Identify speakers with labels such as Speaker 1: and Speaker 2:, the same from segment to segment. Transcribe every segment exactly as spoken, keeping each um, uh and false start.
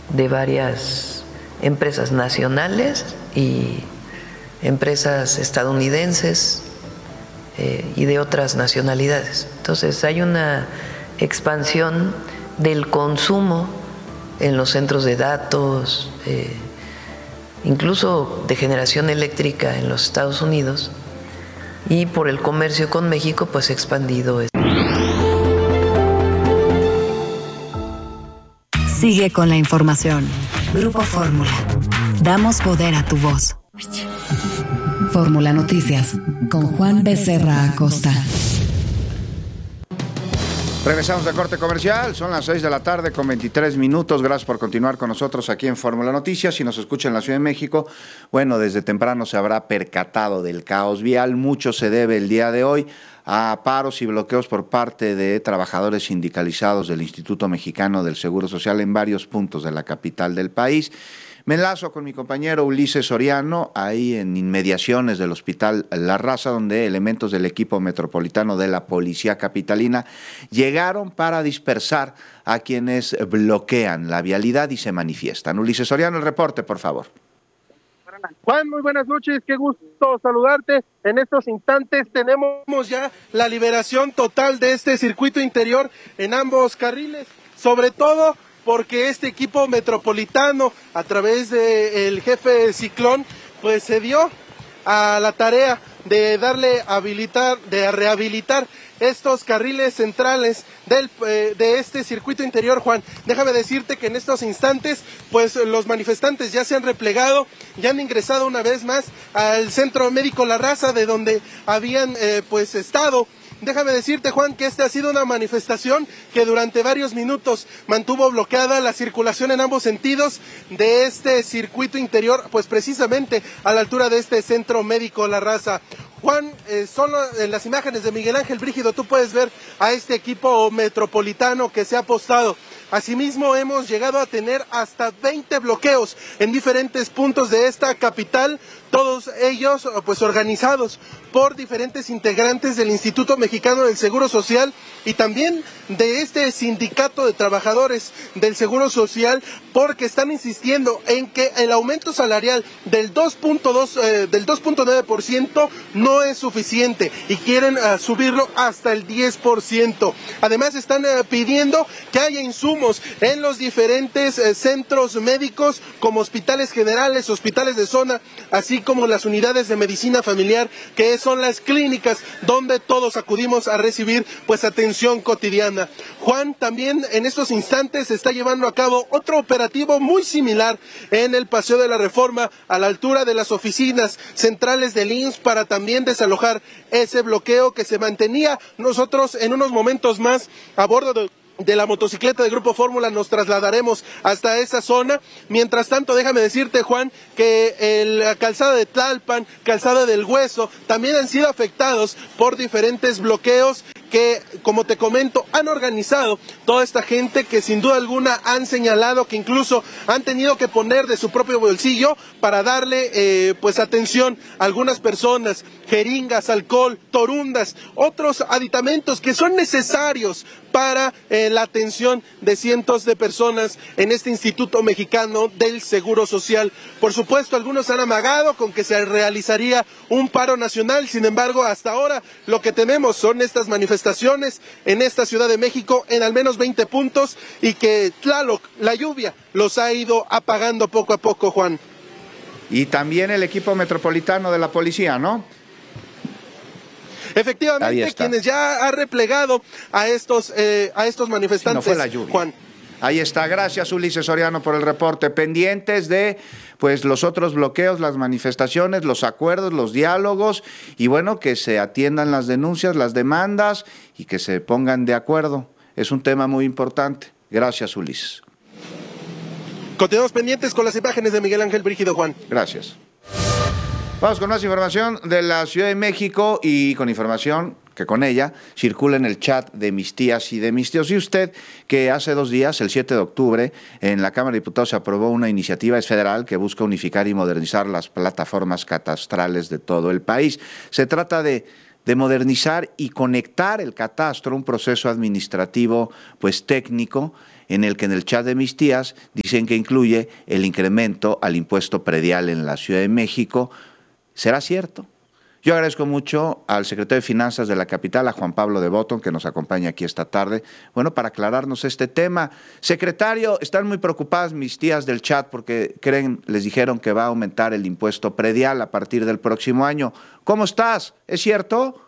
Speaker 1: de varias empresas nacionales y empresas estadounidenses eh, y de otras nacionalidades. Entonces hay una expansión del consumo en los centros de datos, eh, incluso de generación eléctrica en los Estados Unidos, y por el comercio con México pues expandido.
Speaker 2: Sigue con la información. Grupo Fórmula. Damos poder a tu voz. Fórmula Noticias con Juan Becerra Acosta.
Speaker 3: Regresamos de corte comercial, son las seis de la tarde con veintitrés minutos. Gracias por continuar con nosotros aquí en Fórmula Noticias. Si nos escucha en la Ciudad de México, bueno, desde temprano se habrá percatado del caos vial. Mucho se debe el día de hoy a paros y bloqueos por parte de trabajadores sindicalizados del Instituto Mexicano del Seguro Social en varios puntos de la capital del país. Me enlazo con mi compañero Ulises Soriano, ahí en inmediaciones del Hospital La Raza, donde elementos del equipo metropolitano de la Policía Capitalina llegaron para dispersar a quienes bloquean la vialidad y se manifiestan. Ulises Soriano, el reporte, por favor.
Speaker 4: Juan, muy buenas noches, qué gusto saludarte. En estos instantes tenemos ya la liberación total de este circuito interior en ambos carriles, sobre todo porque este equipo metropolitano, a través del jefe Ciclón, pues se dio a la tarea de darle habilitar, de rehabilitar estos carriles centrales del, eh, de este circuito interior, Juan. Déjame decirte que en estos instantes, pues los manifestantes ya se han replegado, ya han ingresado una vez más al Centro Médico La Raza, de donde habían eh, pues estado. Déjame decirte, Juan, que esta ha sido una manifestación que durante varios minutos mantuvo bloqueada la circulación en ambos sentidos de este circuito interior, pues precisamente a la altura de este Centro Médico La Raza. Juan, eh, son eh, las imágenes de Miguel Ángel Brígido, tú puedes ver a este equipo metropolitano que se ha apostado. Asimismo, hemos llegado a tener hasta veinte bloqueos en diferentes puntos de esta capital, todos ellos pues organizados por diferentes integrantes del Instituto Mexicano del Seguro Social y también de este sindicato de trabajadores del Seguro Social, porque están insistiendo en que el aumento salarial del dos punto dos, eh, del dos punto nueve por ciento no es suficiente y quieren uh, subirlo hasta el diez por ciento. Además están uh, pidiendo que haya insumos en los diferentes uh, centros médicos como hospitales generales, hospitales de zona, así como las unidades de medicina familiar, que son las clínicas donde todos acudimos a recibir pues atención cotidiana. Juan, también en estos instantes se está llevando a cabo otro operativo muy similar en el Paseo de la Reforma, a la altura de las oficinas centrales del I M S S, para también desalojar ese bloqueo que se mantenía. Nosotros en unos momentos más, a bordo de de la motocicleta de Grupo Fórmula, nos trasladaremos hasta esa zona. Mientras tanto, déjame decirte, Juan, que el calzada de Tlalpan, calzada del Hueso, también han sido afectados por diferentes bloqueos que, como te comento, han organizado toda esta gente que sin duda alguna han señalado que incluso han tenido que poner de su propio bolsillo para darle eh, pues atención a algunas personas, jeringas, alcohol, torundas, otros aditamentos que son necesarios para eh, la atención de cientos de personas en este Instituto Mexicano del Seguro Social. Por supuesto, algunos han amagado con que se realizaría un paro nacional, sin embargo, hasta ahora lo que tenemos son estas manifestaciones en esta Ciudad de México en al menos veinte puntos y que Tlaloc, la lluvia, los ha ido apagando poco a poco, Juan.
Speaker 3: Y también el equipo metropolitano de la policía, ¿no?
Speaker 4: Efectivamente, quienes ya ha replegado a estos eh, a estos manifestantes,
Speaker 3: sí, no fue la lluvia.
Speaker 4: Juan.
Speaker 3: Ahí está, gracias Ulises Soriano por el reporte. Pendientes de pues los otros bloqueos, las manifestaciones, los acuerdos, los diálogos y bueno, que se atiendan las denuncias, las demandas y que se pongan de acuerdo. Es un tema muy importante. Gracias, Ulises.
Speaker 4: Continuamos pendientes con las imágenes de Miguel Ángel Brígido, Juan.
Speaker 3: Gracias. Vamos con más información de la Ciudad de México y con información que con ella circula en el chat de mis tías y de mis tíos. Y usted, que hace dos días, el siete de octubre, en la Cámara de Diputados se aprobó una iniciativa federal que busca unificar y modernizar las plataformas catastrales de todo el país. Se trata de, de modernizar y conectar el catastro, un proceso administrativo pues técnico, en el que en el chat de mis tías dicen que incluye el incremento al impuesto predial en la Ciudad de México. ¿Será cierto? Yo agradezco mucho al secretario de Finanzas de la capital, a Juan Pablo de Botton, que nos acompaña aquí esta tarde, bueno, para aclararnos este tema. Secretario, están muy preocupadas mis tías del chat porque creen, les dijeron que va a aumentar el impuesto predial a partir del próximo año. ¿Cómo estás? ¿Es cierto?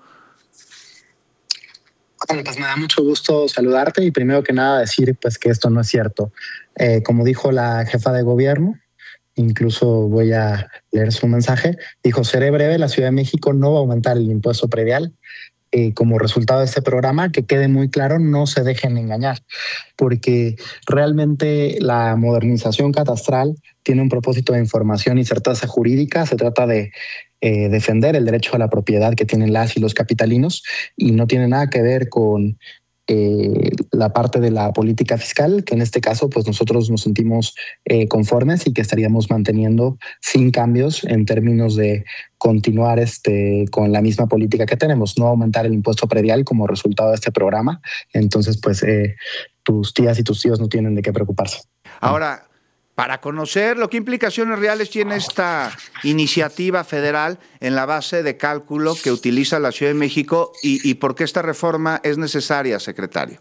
Speaker 5: Bueno, pues me da mucho gusto saludarte y primero que nada decir pues que esto no es cierto. Eh, como dijo la jefa de gobierno, incluso voy a leer su mensaje, dijo: seré breve, la Ciudad de México no va a aumentar el impuesto predial. Eh, como resultado de este programa, que quede muy claro, no se dejen engañar, porque realmente la modernización catastral tiene un propósito de información y certeza jurídica. Se trata de eh, defender el derecho a la propiedad que tienen las y los capitalinos y no tiene nada que ver con Eh, la parte de la política fiscal, que en este caso pues nosotros nos sentimos eh, conformes y que estaríamos manteniendo sin cambios en términos de continuar este, con la misma política que tenemos, no aumentar el impuesto predial como resultado de este programa. Entonces pues eh, tus tías y tus tíos no tienen de qué preocuparse.
Speaker 3: Ahora, para conocer lo que implicaciones reales tiene esta iniciativa federal en la base de cálculo que utiliza la Ciudad de México y, y por qué esta reforma es necesaria, secretario.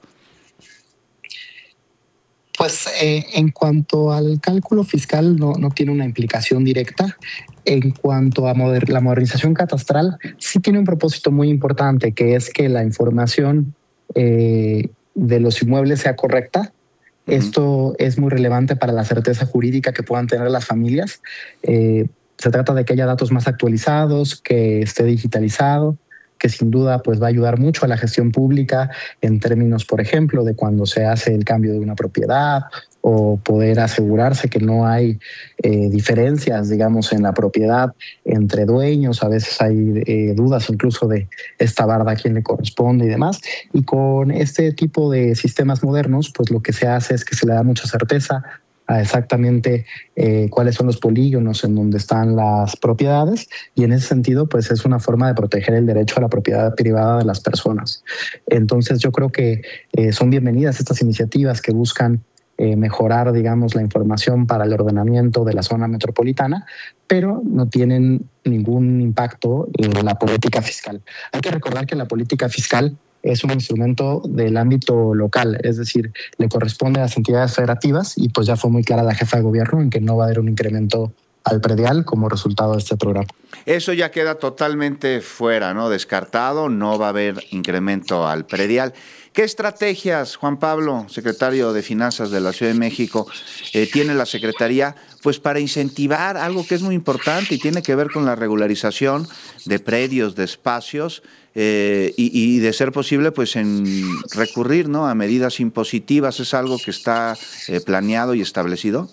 Speaker 5: Pues eh, en cuanto al cálculo fiscal no, no tiene una implicación directa. En cuanto a moder- la modernización catastral, sí tiene un propósito muy importante, que es que la información eh, de los inmuebles sea correcta. Uh-huh. Esto es muy relevante para la certeza jurídica que puedan tener las familias. Eh, se trata de que haya datos más actualizados, que esté digitalizado, que sin duda pues, va a ayudar mucho a la gestión pública en términos, por ejemplo, de cuando se hace el cambio de una propiedad o poder asegurarse que no hay eh, diferencias, digamos, en la propiedad entre dueños. A veces hay eh, dudas incluso de esta barda a quién le corresponde y demás. Y con este tipo de sistemas modernos, pues lo que se hace es que se le da mucha certeza a exactamente eh, cuáles son los polígonos en donde están las propiedades, y en ese sentido pues es una forma de proteger el derecho a la propiedad privada de las personas. Entonces yo creo que eh, son bienvenidas estas iniciativas que buscan eh, mejorar, digamos, la información para el ordenamiento de la zona metropolitana, pero no tienen ningún impacto en la política fiscal. Hay que recordar que la política fiscal es un instrumento del ámbito local, es decir, le corresponde a las entidades federativas, y pues ya fue muy clara la jefa de gobierno en que no va a haber un incremento al predial como resultado de este programa.
Speaker 3: Eso ya queda totalmente fuera, ¿no? Descartado, no va a haber incremento al predial. ¿Qué estrategias, Juan Pablo, secretario de Finanzas de la Ciudad de México, eh, tiene la Secretaría pues para incentivar algo que es muy importante y tiene que ver con la regularización de predios, de espacios, eh, y, y de ser posible pues en recurrir, ¿no?, a medidas impositivas? ¿Es algo que está eh, planeado y establecido?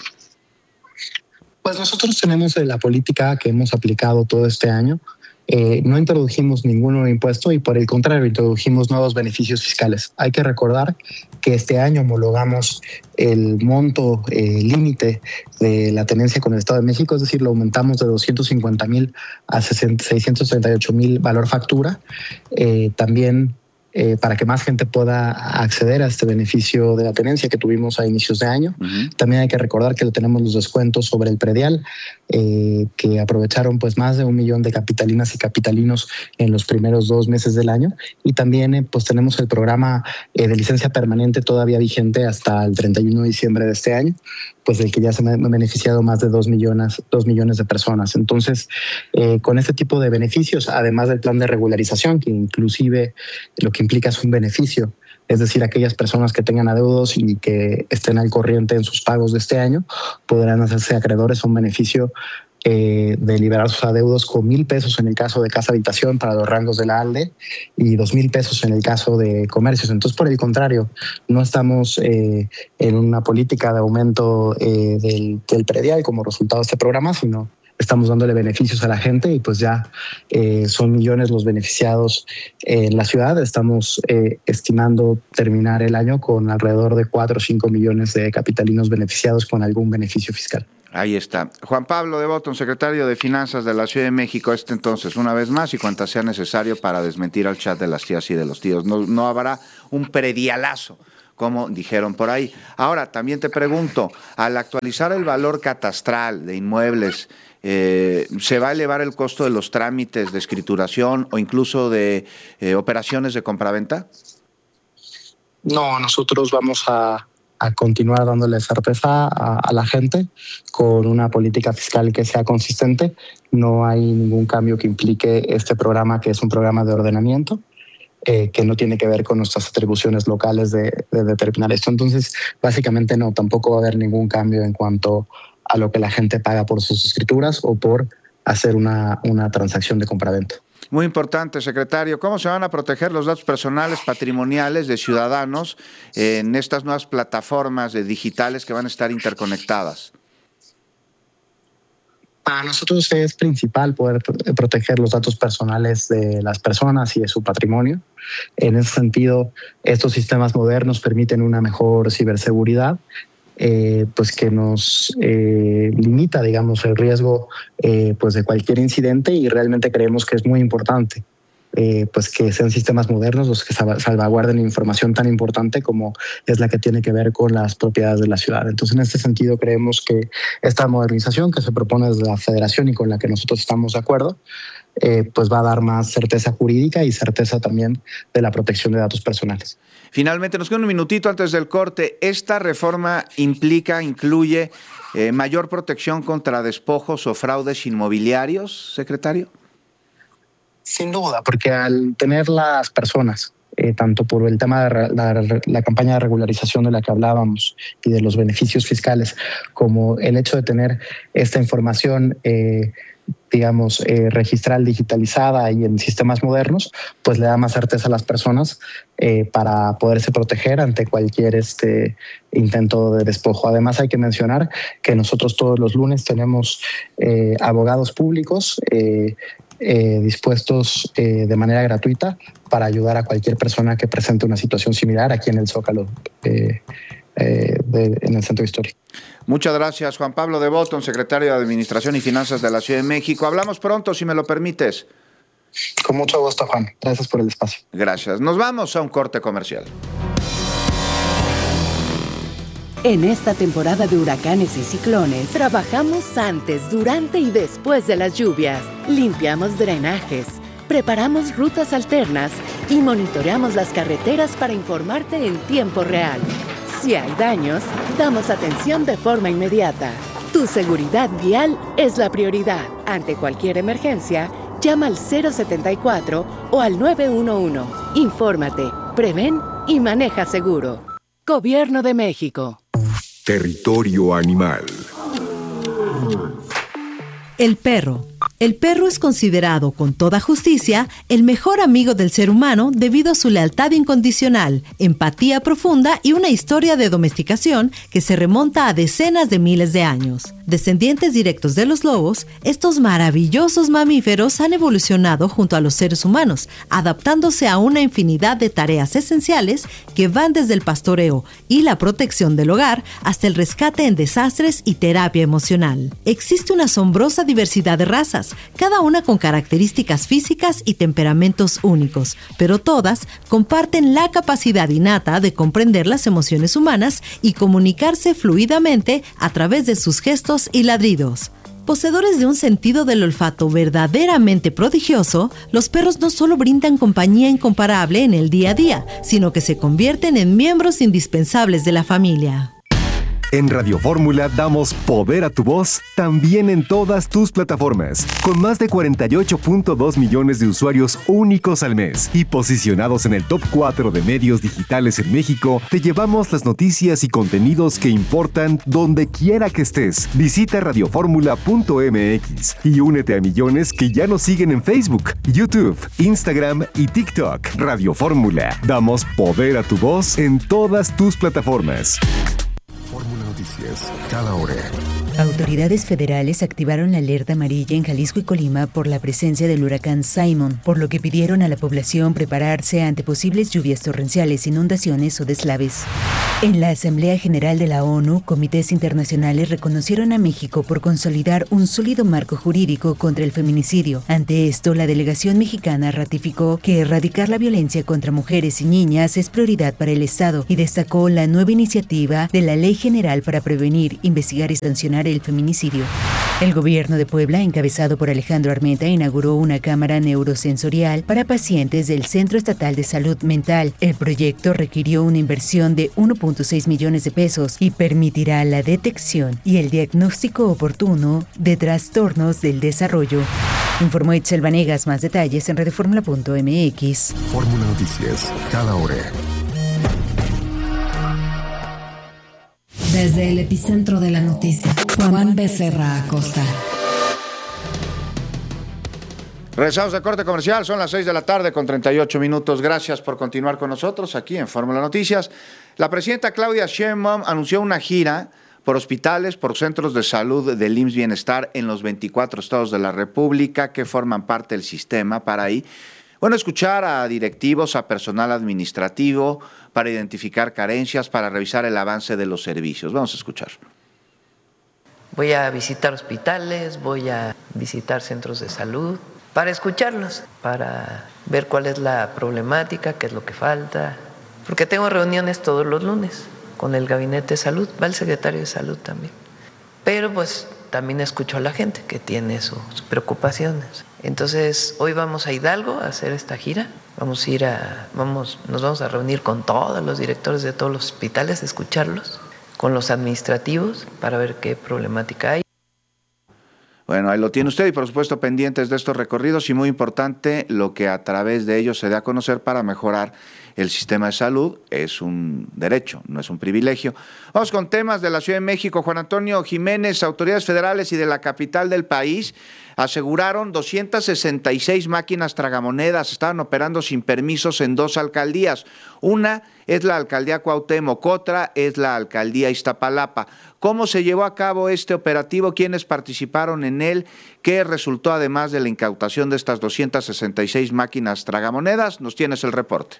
Speaker 5: Pues nosotros tenemos la política que hemos aplicado todo este año. Eh, no introdujimos ningún nuevo impuesto y por el contrario introdujimos nuevos beneficios fiscales. Hay que recordar que este año homologamos el monto eh, límite de la tenencia con el Estado de México, es decir, lo aumentamos de doscientos cincuenta mil a seiscientos treinta y ocho mil valor factura. Eh, también Eh, para que más gente pueda acceder a este beneficio de la tenencia que tuvimos a inicios de año. Uh-huh. También hay que recordar que tenemos los descuentos sobre el predial, eh, que aprovecharon pues más de un millón de capitalinas y capitalinos en los primeros dos meses del año. Y también eh, pues tenemos el programa eh, de licencia permanente todavía vigente hasta el treinta y uno de diciembre de este año, pues del que ya se han beneficiado más de dos millones, dos millones de personas. Entonces, eh, con este tipo de beneficios, además del plan de regularización, que inclusive lo que implica es un beneficio, es decir, aquellas personas que tengan adeudos y que estén al corriente en sus pagos de este año podrán hacerse acreedores a un beneficio eh, de liberar sus adeudos con mil pesos en el caso de casa habitación para los rangos de la ALDE y dos mil pesos en el caso de comercios. Entonces, por el contrario, no estamos eh, en una política de aumento eh, del, del predial como resultado de este programa, sino estamos dándole beneficios a la gente y pues ya eh, son millones los beneficiados en la ciudad. Estamos eh, estimando terminar el año con alrededor de cuatro o cinco millones de capitalinos beneficiados con algún beneficio fiscal.
Speaker 3: Ahí está. Juan Pablo de Botton, secretario de Finanzas de la Ciudad de México, este entonces, una vez más, y cuantas sea necesario para desmentir al chat de las tías y de los tíos. No, no habrá un predialazo, como dijeron por ahí. Ahora, también te pregunto, al actualizar el valor catastral de inmuebles, eh, ¿se va a elevar el costo de los trámites de escrituración o incluso de eh, operaciones de compraventa?
Speaker 5: No, nosotros vamos a, a continuar dándole certeza a, a la gente con una política fiscal que sea consistente. No hay ningún cambio que implique este programa, que es un programa de ordenamiento, eh, que no tiene que ver con nuestras atribuciones locales de, de determinar esto. Entonces, básicamente no, tampoco va a haber ningún cambio en cuanto a lo que la gente paga por sus escrituras o por hacer una, una transacción de compraventa.
Speaker 3: Muy importante, secretario. ¿Cómo se van a proteger los datos personales patrimoniales de ciudadanos en estas nuevas plataformas de digitales que van a estar interconectadas?
Speaker 5: Para nosotros es principal poder proteger los datos personales de las personas y de su patrimonio. En ese sentido, estos sistemas modernos permiten una mejor ciberseguridad, Eh, pues que nos eh, limita, digamos, el riesgo eh, pues de cualquier incidente, y realmente creemos que es muy importante eh, pues que sean sistemas modernos los que salvaguarden información tan importante como es la que tiene que ver con las propiedades de la ciudad. Entonces, en este sentido, creemos que esta modernización que se propone desde la Federación y con la que nosotros estamos de acuerdo, eh, pues va a dar más certeza jurídica y certeza también de la protección de datos personales.
Speaker 3: Finalmente, nos queda un minutito antes del corte. ¿Esta reforma implica, incluye eh, mayor protección contra despojos o fraudes inmobiliarios, secretario?
Speaker 5: Sin duda, porque al tener las personas, eh, tanto por el tema de la, la campaña de regularización de la que hablábamos y de los beneficios fiscales, como el hecho de tener esta información eh, digamos, eh, registral digitalizada y en sistemas modernos, pues le da más certeza a las personas eh, para poderse proteger ante cualquier este, intento de despojo. Además, hay que mencionar que nosotros todos los lunes tenemos eh, abogados públicos eh, eh, dispuestos eh, de manera gratuita para ayudar a cualquier persona que presente una situación similar aquí en el Zócalo, eh, eh, de, en el Centro Histórico.
Speaker 3: Muchas gracias, Juan Pablo de Botton, secretario de Administración y Finanzas de la Ciudad de México. Hablamos pronto, si me lo permites.
Speaker 5: Con mucho gusto, Juan. Gracias por el espacio.
Speaker 3: Gracias. Nos vamos a un corte comercial.
Speaker 2: En esta temporada de huracanes y ciclones, trabajamos antes, durante y después de las lluvias. Limpiamos drenajes, preparamos rutas alternas y monitoreamos las carreteras para informarte en tiempo real. Si hay daños, damos atención de forma inmediata. Tu seguridad vial es la prioridad. Ante cualquier emergencia, llama al cero setenta y cuatro o al nueve uno uno. Infórmate, prevén y maneja seguro. Gobierno de México.
Speaker 6: Territorio animal.
Speaker 7: El perro. El perro es considerado, con toda justicia, el mejor amigo del ser humano debido a su lealtad incondicional, empatía profunda y una historia de domesticación que se remonta a decenas de miles de años. Descendientes directos de los lobos, estos maravillosos mamíferos han evolucionado junto a los seres humanos, adaptándose a una infinidad de tareas esenciales que van desde el pastoreo y la protección del hogar hasta el rescate en desastres y terapia emocional. Existe una asombrosa diversidad de razas, cada una con características físicas y temperamentos únicos, pero todas comparten la capacidad innata de comprender las emociones humanas y comunicarse fluidamente a través de sus gestos y ladridos. Poseedores de un sentido del olfato verdaderamente prodigioso, los perros no solo brindan compañía incomparable en el día a día, sino que se convierten en miembros indispensables de la familia.
Speaker 6: En Radio Fórmula damos poder a tu voz también en todas tus plataformas. Con más de cuarenta y ocho punto dos millones de usuarios únicos al mes y posicionados en el top cuatro de medios digitales en México, te llevamos las noticias y contenidos que importan donde quiera que estés. Visita radio fórmula punto m x y únete a millones que ya nos siguen en Facebook, YouTube, Instagram y TikTok. Radio Fórmula. Damos poder a tu voz en todas tus plataformas. Fórmula Noticias. Noticias, cada hora.
Speaker 8: Autoridades federales activaron la alerta amarilla en Jalisco y Colima por la presencia del huracán Simon, por lo que pidieron a la población prepararse ante posibles lluvias torrenciales, inundaciones o deslaves. En la Asamblea General de la ONU, comités internacionales reconocieron a México por consolidar un sólido marco jurídico contra el feminicidio. Ante esto, la delegación mexicana ratificó que erradicar la violencia contra mujeres y niñas es prioridad para el Estado y destacó la nueva iniciativa de la Ley General para prevenir, investigar y sancionar el feminicidio. El gobierno de Puebla, encabezado por Alejandro Armenta, inauguró una cámara neurosensorial para pacientes del Centro Estatal de Salud Mental. El proyecto requirió una inversión de uno punto seis millones de pesos y permitirá la detección y el diagnóstico oportuno de trastornos del desarrollo. Informó Itzel Vanegas. Más detalles en redefórmula punto m x.
Speaker 6: Fórmula Noticias, cada hora.
Speaker 9: Desde el epicentro de la noticia, Juan Becerra Acosta.
Speaker 3: Regresamos de corte comercial, son las seis de la tarde con treinta y ocho minutos. Gracias por continuar con nosotros aquí en Fórmula Noticias. La presidenta Claudia Sheinbaum anunció una gira por hospitales, por centros de salud del I M S S Bienestar en los veinticuatro estados de la República que forman parte del sistema para ahí. Bueno, escuchar a directivos, a personal administrativo, para identificar carencias, para revisar el avance de los servicios. Vamos a escuchar.
Speaker 1: Voy a visitar hospitales, voy a visitar centros de salud, para escucharlos, para ver cuál es la problemática, qué es lo que falta. Porque tengo reuniones todos los lunes con el Gabinete de Salud, va el secretario de Salud también. Pero pues también escucho a la gente que tiene sus preocupaciones. Entonces, hoy vamos a Hidalgo a hacer esta gira. Vamos a ir a, vamos, nos vamos a reunir con todos los directores de todos los hospitales, escucharlos, con los administrativos para ver qué problemática hay.
Speaker 3: Bueno, ahí lo tiene usted y por supuesto pendientes de estos recorridos y muy importante lo que a través de ellos se dé a conocer para mejorar el sistema de salud. Es un derecho, no es un privilegio. Vamos con temas de la Ciudad de México. Juan Antonio Jiménez, autoridades federales y de la capital del país aseguraron doscientas sesenta y seis máquinas tragamonedas. Estaban operando sin permisos en dos alcaldías. Una es la alcaldía Cuauhtémoc, otra es la alcaldía Iztapalapa. ¿Cómo se llevó a cabo este operativo? ¿Quiénes participaron en él? ¿Qué resultó además de la incautación de estas doscientas sesenta y seis máquinas tragamonedas? Nos tienes el reporte.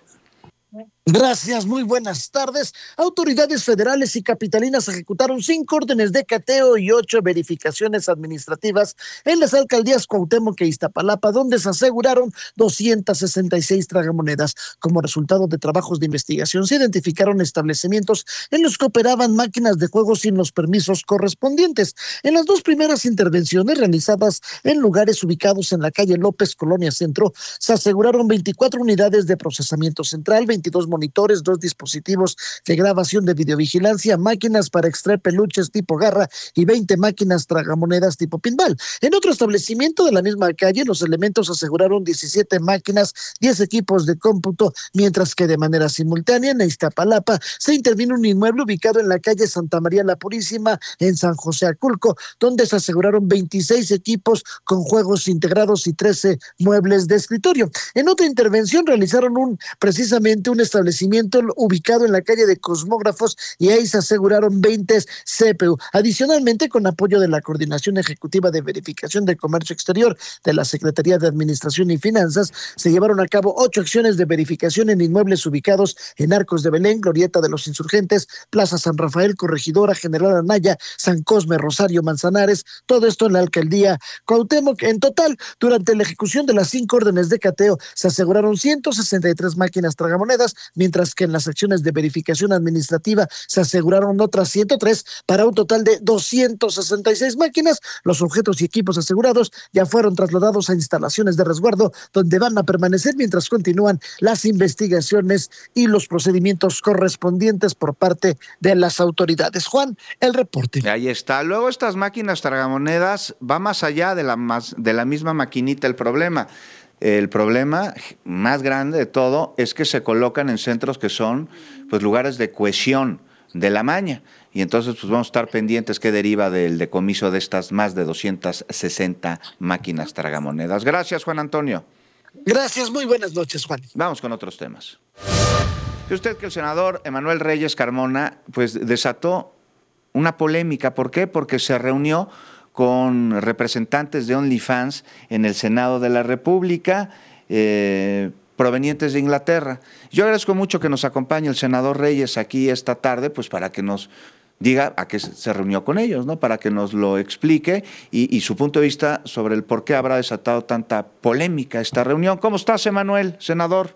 Speaker 10: Gracias, muy buenas tardes. Autoridades federales y capitalinas ejecutaron cinco órdenes de cateo y ocho verificaciones administrativas en las alcaldías Cuauhtémoc e Iztapalapa, donde se aseguraron doscientas sesenta y seis tragamonedas. Como resultado de trabajos de investigación, se identificaron establecimientos en los que operaban máquinas de juego sin los permisos correspondientes. En las dos primeras intervenciones realizadas en lugares ubicados en la calle López, Colonia Centro, se aseguraron veinticuatro unidades de procesamiento central, veintidós monitores, dos dispositivos de grabación de videovigilancia, máquinas para extraer peluches tipo garra y veinte máquinas tragamonedas tipo pinball. En otro establecimiento de la misma calle, los elementos aseguraron diecisiete máquinas, diez equipos de cómputo, mientras que de manera simultánea en Iztapalapa se intervino un inmueble ubicado en la calle Santa María la Purísima, en San José Aculco, donde se aseguraron veintiséis equipos con juegos integrados y trece muebles de escritorio. En otra intervención realizaron un precisamente un establecimiento ubicado en la calle de Cosmógrafos y ahí se aseguraron veinte C P U. Adicionalmente, con apoyo de la Coordinación Ejecutiva de Verificación de Comercio Exterior de la Secretaría de Administración y Finanzas, se llevaron a cabo ocho acciones de verificación en inmuebles ubicados en Arcos de Belén, Glorieta de los Insurgentes, Plaza San Rafael, Corregidora, General Anaya, San Cosme, Rosario, Manzanares, todo esto en la alcaldía Cuauhtémoc. En total, durante la ejecución de las cinco órdenes de cateo, se aseguraron ciento sesenta y tres máquinas tragamonedas, mientras que en las acciones de verificación administrativa se aseguraron otras ciento tres para un total de doscientas sesenta y seis máquinas. Los objetos y equipos asegurados ya fueron trasladados a instalaciones de resguardo donde van a permanecer mientras continúan las investigaciones y los procedimientos correspondientes por parte de las autoridades. Juan, el reporte.
Speaker 3: Ahí está. Luego estas máquinas tragamonedas va más allá de la, más, de la misma maquinita el problema. El problema más grande de todo es que se colocan en centros que son pues lugares de cohesión de la maña. Y entonces pues vamos a estar pendientes qué deriva del decomiso de estas más de doscientas sesenta máquinas tragamonedas. Gracias, Juan Antonio.
Speaker 10: Gracias, muy buenas noches, Juan.
Speaker 3: Vamos con otros temas. ¿Sabe usted que el senador Emanuel Reyes Carmona pues desató una polémica. ¿Por qué? Porque se reunió con representantes de OnlyFans en el Senado de la República, eh, provenientes de Inglaterra. Yo agradezco mucho que nos acompañe el senador Reyes aquí esta tarde, pues para que nos diga a qué se reunió con ellos, ¿no? Para que nos lo explique y, y su punto de vista sobre el por qué habrá desatado tanta polémica esta reunión. ¿Cómo estás, Emanuel, senador?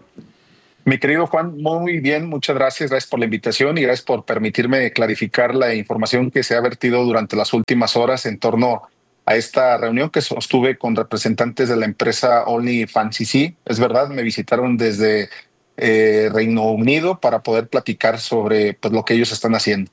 Speaker 11: Mi querido Juan, muy bien, muchas gracias, gracias por la invitación y gracias por permitirme clarificar la información que se ha vertido durante las últimas horas en torno a esta reunión que sostuve con representantes de la empresa OnlyFans. Y sí, es verdad, me visitaron desde eh, Reino Unido para poder platicar sobre pues, lo que ellos están haciendo.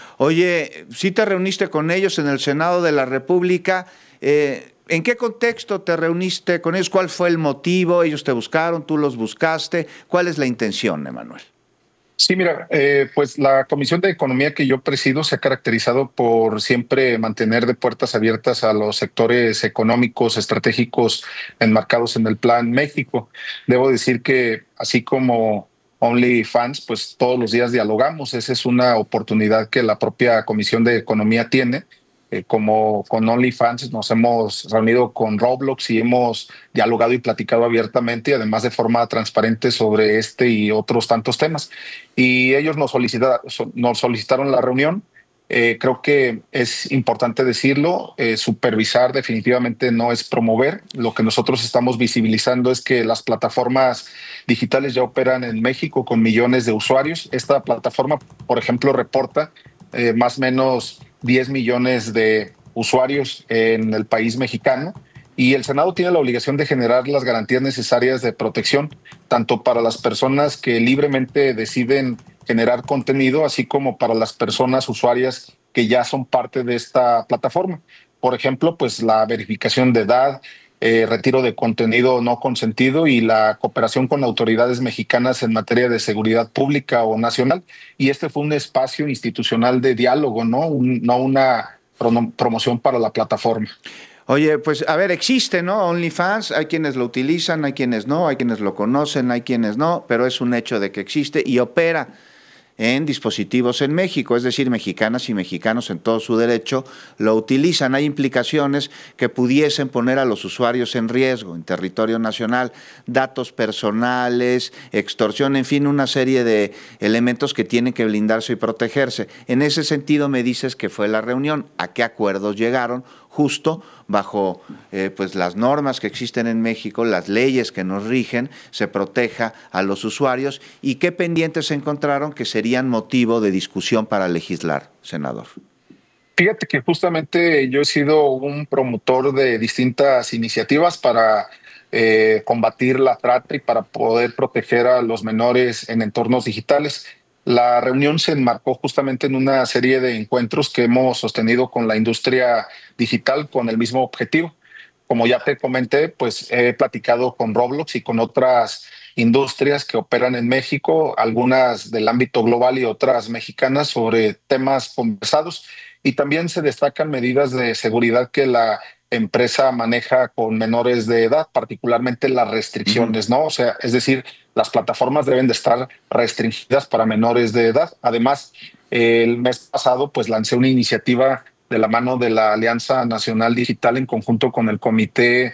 Speaker 3: Oye, sí te reuniste con ellos en el Senado de la República. Eh, ¿En qué contexto te reuniste con ellos? ¿Cuál fue el motivo? ¿Ellos te buscaron? ¿Tú los buscaste? ¿Cuál es la intención, Emanuel?
Speaker 11: Sí, mira, eh, pues la Comisión de Economía que yo presido se ha caracterizado por siempre mantener de puertas abiertas a los sectores económicos estratégicos enmarcados en el Plan México. Debo decir que así como OnlyFans, pues todos los días dialogamos. Esa es una oportunidad que la propia Comisión de Economía tiene. Eh, como con OnlyFans nos hemos reunido con Roblox y hemos dialogado y platicado abiertamente, además de forma transparente sobre este y otros tantos temas. Y ellos nos, solicita, nos solicitaron la reunión. Eh, creo que es importante decirlo, eh, supervisar definitivamente no es promover. Lo que nosotros estamos visibilizando es que las plataformas digitales ya operan en México con millones de usuarios. Esta plataforma, por ejemplo, reporta eh, más o menos diez millones de usuarios en el país mexicano y el Senado tiene la obligación de generar las garantías necesarias de protección, tanto para las personas que libremente deciden generar contenido, así como para las personas usuarias que ya son parte de esta plataforma. Por ejemplo, pues la verificación de edad, eh, retiro de contenido no consentido y la cooperación con autoridades mexicanas en materia de seguridad pública o nacional. Y este fue un espacio institucional de diálogo, no, un, no una prom- promoción para la plataforma.
Speaker 3: Oye, pues a ver, existe, ¿no? OnlyFans, hay quienes lo utilizan, hay quienes no, hay quienes lo conocen, hay quienes no, pero es un hecho de que existe y opera en dispositivos en México, es decir, mexicanas y mexicanos en todo su derecho lo utilizan. Hay implicaciones que pudiesen poner a los usuarios en riesgo en territorio nacional, datos personales, extorsión, en fin, una serie de elementos que tienen que blindarse y protegerse. En ese sentido me dices que fue la reunión, ¿a qué acuerdos llegaron? Justo bajo eh, pues las normas que existen en México, las leyes que nos rigen, se proteja a los usuarios y qué pendientes se encontraron que serían motivo de discusión para legislar, senador.
Speaker 11: Fíjate que justamente yo he sido un promotor de distintas iniciativas para eh, combatir la trata y para poder proteger a los menores en entornos digitales. La reunión se enmarcó justamente en una serie de encuentros que hemos sostenido con la industria digital con el mismo objetivo. Como ya te comenté, pues he platicado con Roblox y con otras industrias que operan en México, algunas del ámbito global y otras mexicanas, sobre temas conversados. Y también se destacan medidas de seguridad que la empresa maneja con menores de edad, particularmente las restricciones, ¿no? O sea, es decir, las plataformas deben de estar restringidas para menores de edad. Además, el mes pasado, pues lancé una iniciativa de la mano de la Alianza Nacional Digital en conjunto con el Comité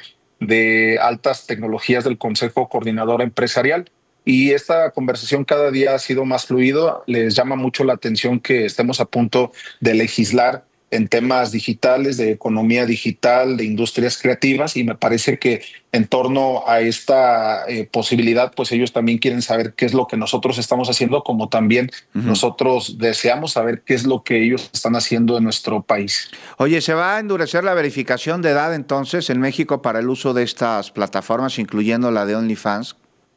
Speaker 11: de Altas Tecnologías del Consejo Coordinador Empresarial. Y esta conversación cada día ha sido más fluido. Les llama mucho la atención que estemos a punto de legislar en temas digitales, de economía digital, de industrias creativas, y me parece que en torno a esta eh, posibilidad, pues ellos también quieren saber qué es lo que nosotros estamos haciendo, como también uh-huh. nosotros deseamos saber qué es lo que ellos están haciendo en nuestro país.
Speaker 3: Oye, ¿se va a endurecer la verificación de edad entonces en México para el uso de estas plataformas, incluyendo la de OnlyFans?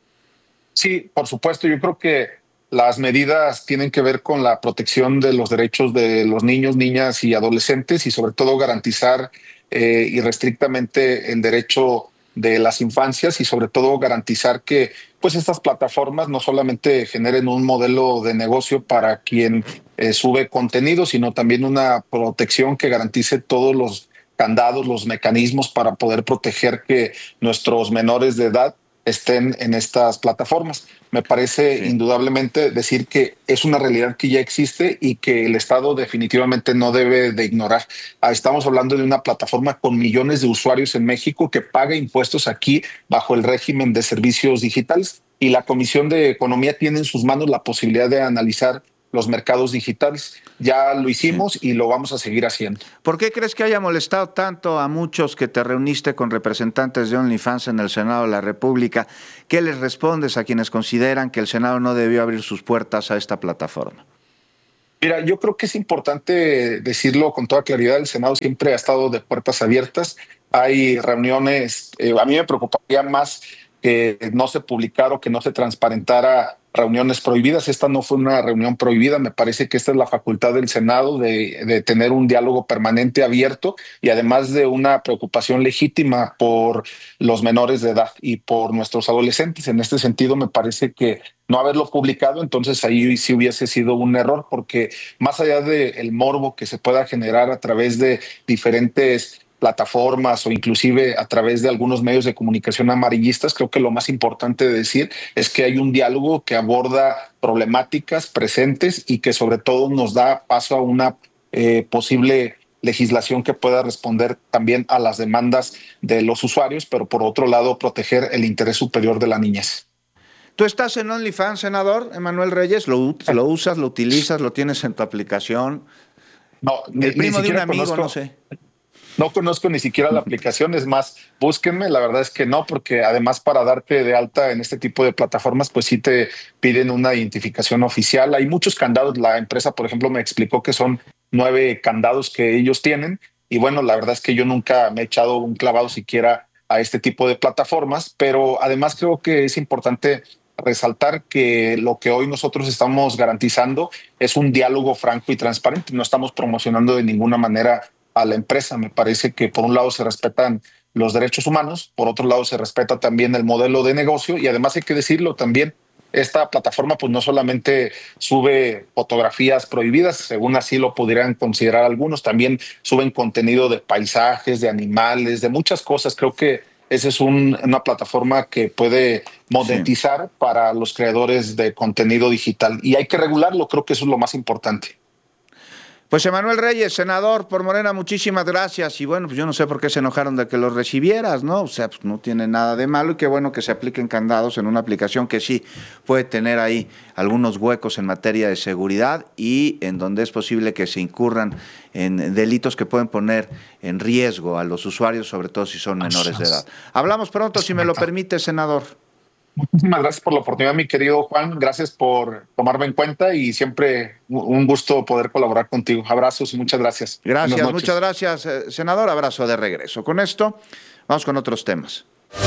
Speaker 11: Sí, por supuesto, yo creo que las medidas tienen que ver con la protección de los derechos de los niños, niñas y adolescentes y sobre todo garantizar eh, irrestrictamente el derecho de las infancias y sobre todo garantizar que pues estas plataformas no solamente generen un modelo de negocio para quien eh, sube contenido, sino también una protección que garantice todos los candados, los mecanismos para poder proteger que nuestros menores de edad estén en estas plataformas. Me parece sí. indudablemente decir que es una realidad que ya existe y que el Estado definitivamente no debe de ignorar. Estamos hablando de una plataforma con millones de usuarios en México que paga impuestos aquí bajo el régimen de servicios digitales, y la Comisión de Economía tiene en sus manos la posibilidad de analizar los mercados digitales. Ya lo hicimos sí. y lo vamos a seguir haciendo.
Speaker 3: ¿Por qué crees que haya molestado tanto a muchos que te reuniste con representantes de OnlyFans en el Senado de la República? ¿Qué les respondes a quienes consideran que el Senado no debió abrir sus puertas a esta plataforma?
Speaker 11: Mira, yo creo que es importante decirlo con toda claridad. El Senado siempre ha estado de puertas abiertas. Hay reuniones, eh, a mí me preocuparía más que no se publicara o que no se transparentara reuniones prohibidas. Esta no fue una reunión prohibida. Me parece que esta es la facultad del Senado de, de tener un diálogo permanente abierto, y además de una preocupación legítima por los menores de edad y por nuestros adolescentes. En este sentido, me parece que no haberlo publicado, entonces ahí sí hubiese sido un error, porque más allá del morbo que se pueda generar a través de diferentes plataformas o inclusive a través de algunos medios de comunicación amarillistas, creo que lo más importante de decir es que hay un diálogo que aborda problemáticas presentes y que sobre todo nos da paso a una eh, posible legislación que pueda responder también a las demandas de los usuarios, pero por otro lado proteger el interés superior de la niñez.
Speaker 3: ¿Tú estás en OnlyFans, senador Emanuel Reyes? ¿Lo, lo usas, lo utilizas, lo tienes en tu aplicación?
Speaker 11: No,
Speaker 3: el ni, primo
Speaker 11: ni
Speaker 3: de un amigo,
Speaker 11: conozco.
Speaker 3: no sé.
Speaker 11: No conozco ni siquiera la aplicación, es más, búsquenme. La verdad es que no, porque además para darte de alta en este tipo de plataformas, pues sí te piden una identificación oficial. Hay muchos candados. La empresa, por ejemplo, me explicó que son nueve candados que ellos tienen. Y bueno, la verdad es que yo nunca me he echado un clavado siquiera a este tipo de plataformas, pero además creo que es importante resaltar que lo que hoy nosotros estamos garantizando es un diálogo franco y transparente. No estamos promocionando de ninguna manera a la empresa. Me parece que por un lado se respetan los derechos humanos, por otro lado se respeta también el modelo de negocio, y además hay que decirlo también, esta plataforma pues no solamente sube fotografías prohibidas, según así lo pudieran considerar algunos, también suben contenido de paisajes, de animales, de muchas cosas. Creo que esa es un, una plataforma que puede monetizar sí. para los creadores de contenido digital, y hay que regularlo. Creo que eso es lo más importante.
Speaker 3: Pues Emanuel Reyes, senador por Morena, muchísimas gracias. Y bueno, pues yo no sé por qué se enojaron de que los recibieras, ¿no? O sea, pues no tiene nada de malo, y qué bueno que se apliquen candados en una aplicación que sí puede tener ahí algunos huecos en materia de seguridad y en donde es posible que se incurran en delitos que pueden poner en riesgo a los usuarios, sobre todo si son menores de edad. Hablamos pronto, si me lo permite, senador.
Speaker 11: Muchísimas gracias por la oportunidad, mi querido Juan. Gracias por tomarme en cuenta y siempre un gusto poder colaborar contigo. Abrazos y muchas gracias.
Speaker 3: Gracias, muchas gracias, senador. Abrazo de regreso. Con esto, vamos con otros temas.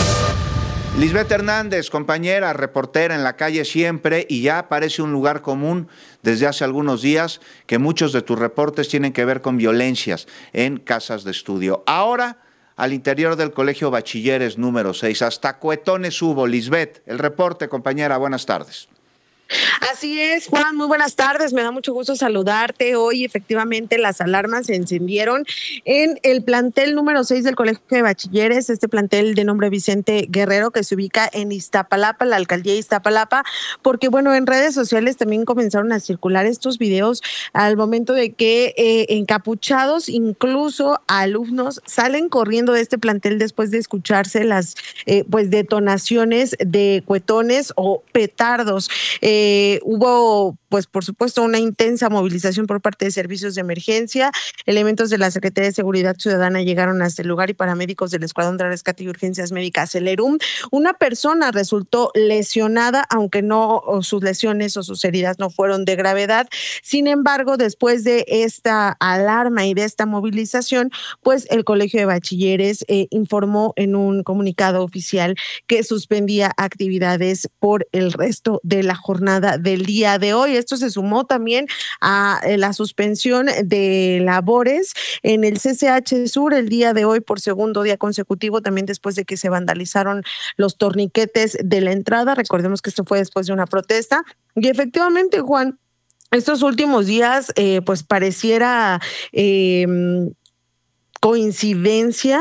Speaker 3: Lisbeth Hernández, compañera, reportera en La Calle Siempre, y ya parece un lugar común desde hace algunos días que muchos de tus reportes tienen que ver con violencias en casas de estudio. Ahora, al interior del Colegio Bachilleres número seis. Hasta cuetones hubo. Lisbeth, el reporte, compañera, buenas tardes.
Speaker 12: Así es, Juan, muy buenas tardes, me da mucho gusto saludarte. Hoy efectivamente las alarmas se encendieron en el plantel número seis del Colegio de Bachilleres, este plantel de nombre Vicente Guerrero, que se ubica en Iztapalapa, la alcaldía de Iztapalapa, porque bueno, en redes sociales también comenzaron a circular estos videos al momento de que eh, encapuchados, incluso alumnos, salen corriendo de este plantel después de escucharse las eh, pues detonaciones de cuetones o petardos. Eh, Eh, hubo, pues por supuesto, una intensa movilización por parte de servicios de emergencia. Elementos de la Secretaría de Seguridad Ciudadana llegaron hasta el lugar y paramédicos del Escuadrón de Rescate y Urgencias Médicas Celerum. Una persona resultó lesionada, aunque no o sus lesiones o sus heridas no fueron de gravedad. Sin embargo, después de esta alarma y de esta movilización, pues el Colegio de Bachilleres eh, informó en un comunicado oficial que suspendía actividades por el resto de la jornada del día de hoy. Esto se sumó también a la suspensión de labores en el C C H Sur el día de hoy por segundo día consecutivo, también después de que se vandalizaron los torniquetes de la entrada. Recordemos que esto fue después de una protesta. Y efectivamente, Juan, estos últimos días eh, pues pareciera eh, coincidencia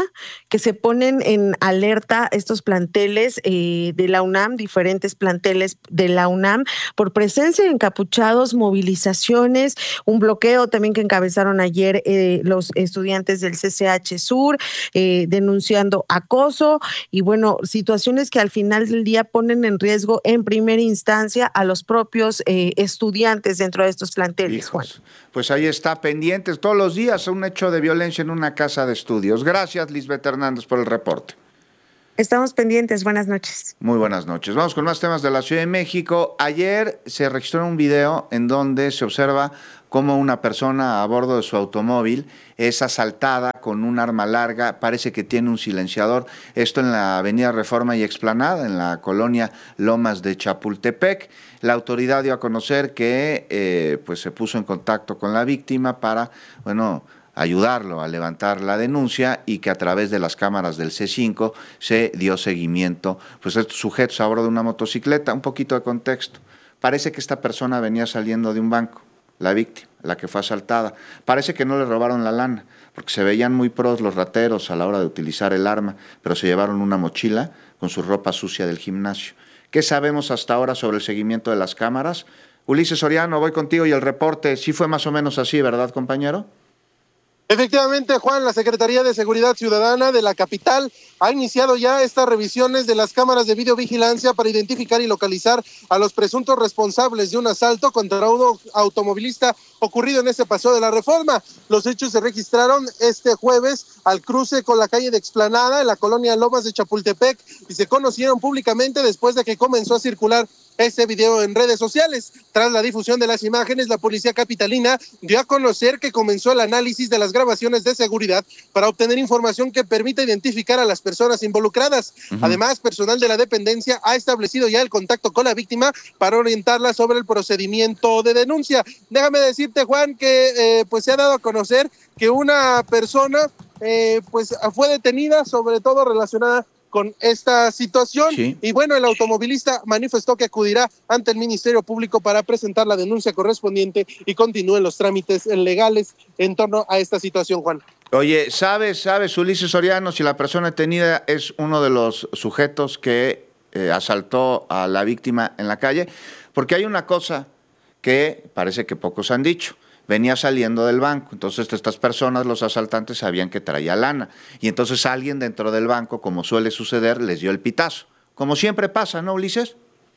Speaker 12: que se ponen en alerta estos planteles eh, de la UNAM, diferentes planteles de la UNAM, por presencia de encapuchados, movilizaciones, un bloqueo también que encabezaron ayer eh, los estudiantes del C C H Sur, eh, denunciando acoso y bueno, situaciones que al final del día ponen en riesgo en primera instancia a los propios eh, estudiantes dentro de estos planteles, Juan.
Speaker 3: Pues ahí está, pendientes todos los días un hecho de violencia en una casa de estudios. Gracias, Lisbeth Hernández, por el reporte.
Speaker 12: Estamos pendientes, buenas noches.
Speaker 3: Muy buenas noches. Vamos con más temas de la Ciudad de México. Ayer se registró un video en donde se observa cómo una persona a bordo de su automóvil es asaltada con un arma larga, parece que tiene un silenciador. Esto en la avenida Reforma y Explanada, en la colonia Lomas de Chapultepec. La autoridad dio a conocer que eh, pues se puso en contacto con la víctima para, bueno, ayudarlo a levantar la denuncia y que a través de las cámaras del C cinco se dio seguimiento pues a estos sujetos a bordo de una motocicleta. Un poquito de contexto. Parece que esta persona venía saliendo de un banco, la víctima, la que fue asaltada. Parece que no le robaron la lana, porque se veían muy pros los rateros a la hora de utilizar el arma, pero se llevaron una mochila con su ropa sucia del gimnasio. ¿Qué sabemos hasta ahora sobre el seguimiento de las cámaras? Ulises Soriano, voy contigo y el reporte sí fue más o menos así, ¿verdad, compañero?
Speaker 4: Efectivamente, Juan, la Secretaría de Seguridad Ciudadana de la capital ha iniciado ya estas revisiones de las cámaras de videovigilancia para identificar y localizar a los presuntos responsables de un asalto contra un automovilista ocurrido en este paseo de la Reforma. Los hechos se registraron este jueves al cruce con la calle de Explanada en la colonia Lomas de Chapultepec y se conocieron públicamente después de que comenzó a circular este video en redes sociales. Tras la difusión de las imágenes, la policía capitalina dio a conocer que comenzó el análisis de las grabaciones de seguridad para obtener información que permita identificar a las personas involucradas. Uh-huh. Además, personal de la dependencia ha establecido ya el contacto con la víctima para orientarla sobre el procedimiento de denuncia. Déjame decirte, Juan, que eh, pues se ha dado a conocer que una persona eh, pues fue detenida, sobre todo relacionada con esta situación. Sí. Y bueno, el automovilista manifestó que acudirá ante el Ministerio Público para presentar la denuncia correspondiente y continúen los trámites legales en torno a esta situación, Juan.
Speaker 3: Oye, ¿sabes, sabes, Ulises Soriano, si la persona detenida es uno de los sujetos que eh, asaltó a la víctima en la calle? Porque hay una cosa que parece que pocos han dicho. Venía saliendo del banco, entonces estas personas, los asaltantes, sabían que traía lana, y entonces alguien dentro del banco, como suele suceder, les dio el pitazo, como siempre pasa, ¿no, Ulises?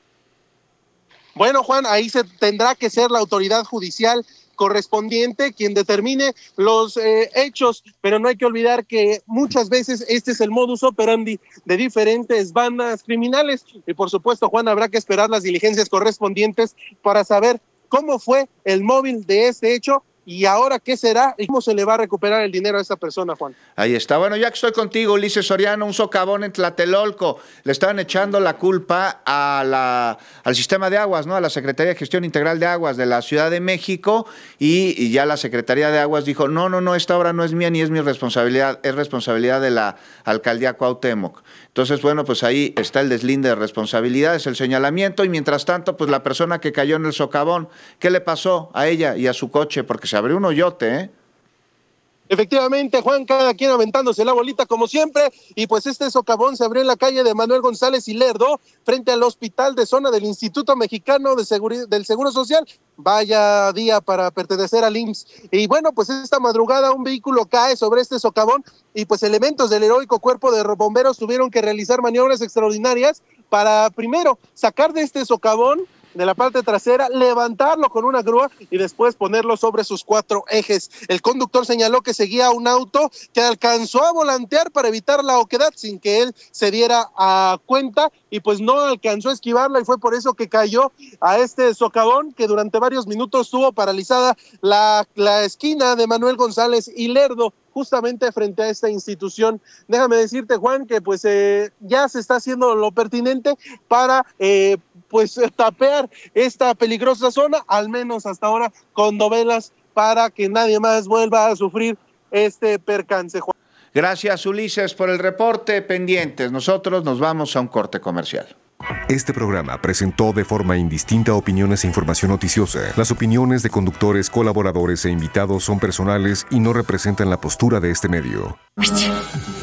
Speaker 4: Bueno, Juan, ahí se tendrá que ser la autoridad judicial correspondiente quien determine los eh, hechos, pero no hay que olvidar que muchas veces este es el modus operandi de diferentes bandas criminales, y por supuesto, Juan, habrá que esperar las diligencias correspondientes para saber cómo fue el móvil de este hecho y ahora qué será y cómo se le va a recuperar el dinero a esta persona, Juan.
Speaker 3: Ahí está. Bueno, ya que estoy contigo, Ulises Soriano, un socavón en Tlatelolco. Le estaban echando la culpa a la, al sistema de aguas, ¿no? A la Secretaría de Gestión Integral de Aguas de la Ciudad de México y, y ya la Secretaría de Aguas dijo, no, no, no, esta obra no es mía ni es mi responsabilidad, es responsabilidad de la Alcaldía Cuauhtémoc. Entonces, bueno, pues ahí está el deslinde de responsabilidades, el señalamiento, y mientras tanto, pues la persona que cayó en el socavón, ¿qué le pasó a ella y a su coche? Porque se abrió un hoyote, ¿eh?
Speaker 4: Efectivamente, Juan, cada quien aventándose la bolita como siempre, y pues este socavón se abrió en la calle de Manuel González y Lerdo, frente al hospital de zona del Instituto Mexicano de Seguridad, del Seguro Social. Vaya día para pertenecer al I M S S. Y bueno, pues esta madrugada un vehículo cae sobre este socavón y pues elementos del heroico cuerpo de bomberos tuvieron que realizar maniobras extraordinarias para primero sacar de este socavón de la parte trasera, levantarlo con una grúa y después ponerlo sobre sus cuatro ejes. El conductor señaló que seguía un auto que alcanzó a volantear para evitar la oquedad sin que él se diera a cuenta y pues no alcanzó a esquivarla y fue por eso que cayó a este socavón que durante varios minutos tuvo paralizada la, la esquina de Manuel González y Lerdo, justamente frente a esta institución. Déjame decirte, Juan, que pues eh, ya se está haciendo lo pertinente para eh, pues tapear esta peligrosa zona, al menos hasta ahora con novelas, para que nadie más vuelva a sufrir este percance, Juan.
Speaker 3: Gracias, Ulises, por el reporte. Pendientes, nosotros nos vamos a un corte comercial.
Speaker 6: Este programa presentó de forma indistinta opiniones e información noticiosa. Las opiniones de conductores, colaboradores e invitados son personales y no representan la postura de este medio.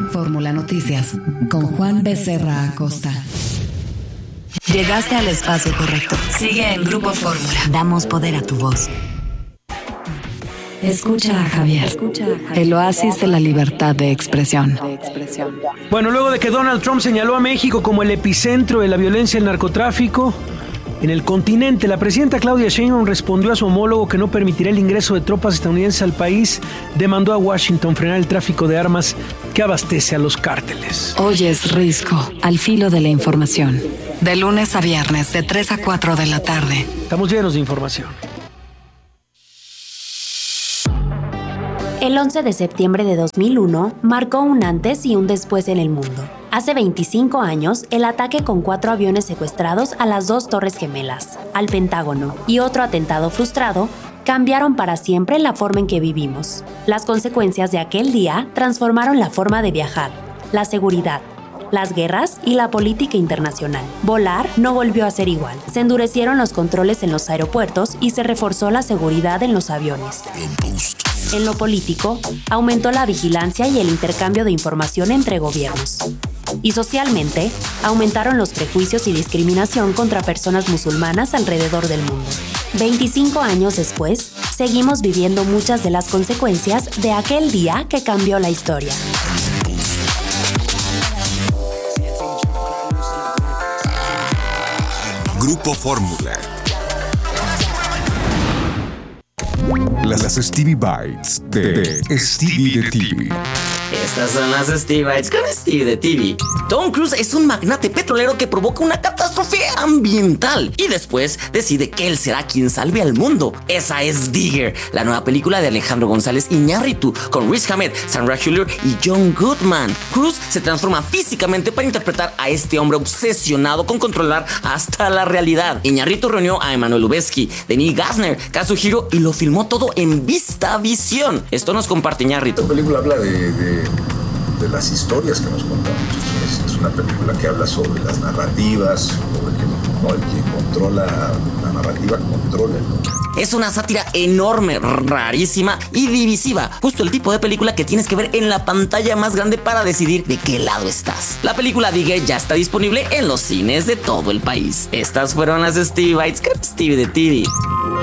Speaker 9: Fórmula Noticias con Juan Becerra Acosta. Llegaste al espacio correcto. Sigue en Grupo Fórmula. Damos poder a tu voz. Escucha a Javier, el oasis de la libertad de expresión.
Speaker 13: Bueno, luego de que Donald Trump señaló a México como el epicentro de la violencia y el narcotráfico en el continente, la presidenta Claudia Sheinbaum respondió a su homólogo que no permitirá el ingreso de tropas estadounidenses al país. Demandó a Washington frenar el tráfico de armas que abastece a los cárteles.
Speaker 9: Hoy es Risco, al filo de la información. De lunes a viernes, de tres a cuatro de la tarde.
Speaker 13: Estamos llenos de información.
Speaker 14: El once de septiembre de dos mil uno marcó un antes y un después en el mundo. Hace veinticinco años, el ataque con cuatro aviones secuestrados a las dos Torres Gemelas, al Pentágono y otro atentado frustrado cambiaron para siempre la forma en que vivimos. Las consecuencias de aquel día transformaron la forma de viajar, la seguridad, las guerras y la política internacional. Volar no volvió a ser igual. Se endurecieron los controles en los aeropuertos y se reforzó la seguridad en los aviones. En lo político, aumentó la vigilancia y el intercambio de información entre gobiernos. Y socialmente, aumentaron los prejuicios y discriminación contra personas musulmanas alrededor del mundo. veinticinco años después, seguimos viviendo muchas de las consecuencias de aquel día que cambió la historia.
Speaker 15: Grupo Fórmula.
Speaker 6: Las Stevie Bites de, de Stevie de T V.
Speaker 16: Estas son las Stevie Bites con Stevie de T V. Tom Cruise es un magnate petrolero que provoca una catástrofe ambiental y después decide que él será quien salve al mundo. Esa es Digger, la nueva película de Alejandro González Iñárritu con Riz Ahmed, Sandra Hüller y John Goodman. Cruise se transforma físicamente para interpretar a este hombre obsesionado con controlar hasta la realidad. Iñárritu reunió a Emmanuel Lubezki, Denis Gassner, Kazuhiro y lo filmó todo en VistaVision. Esto nos comparte Iñárritu.
Speaker 17: La película habla de, de, de las historias que nos contamos. Es, es una película que habla sobre las narrativas, sobre que no, el que controla la narrativa controla.
Speaker 16: Es una sátira enorme, rarísima y divisiva. Justo el tipo de película que tienes que ver en la pantalla más grande para decidir de qué lado estás. La película Digger ya está disponible en los cines de todo el país. Estas fueron las Stevie Bites con Stevie de T V.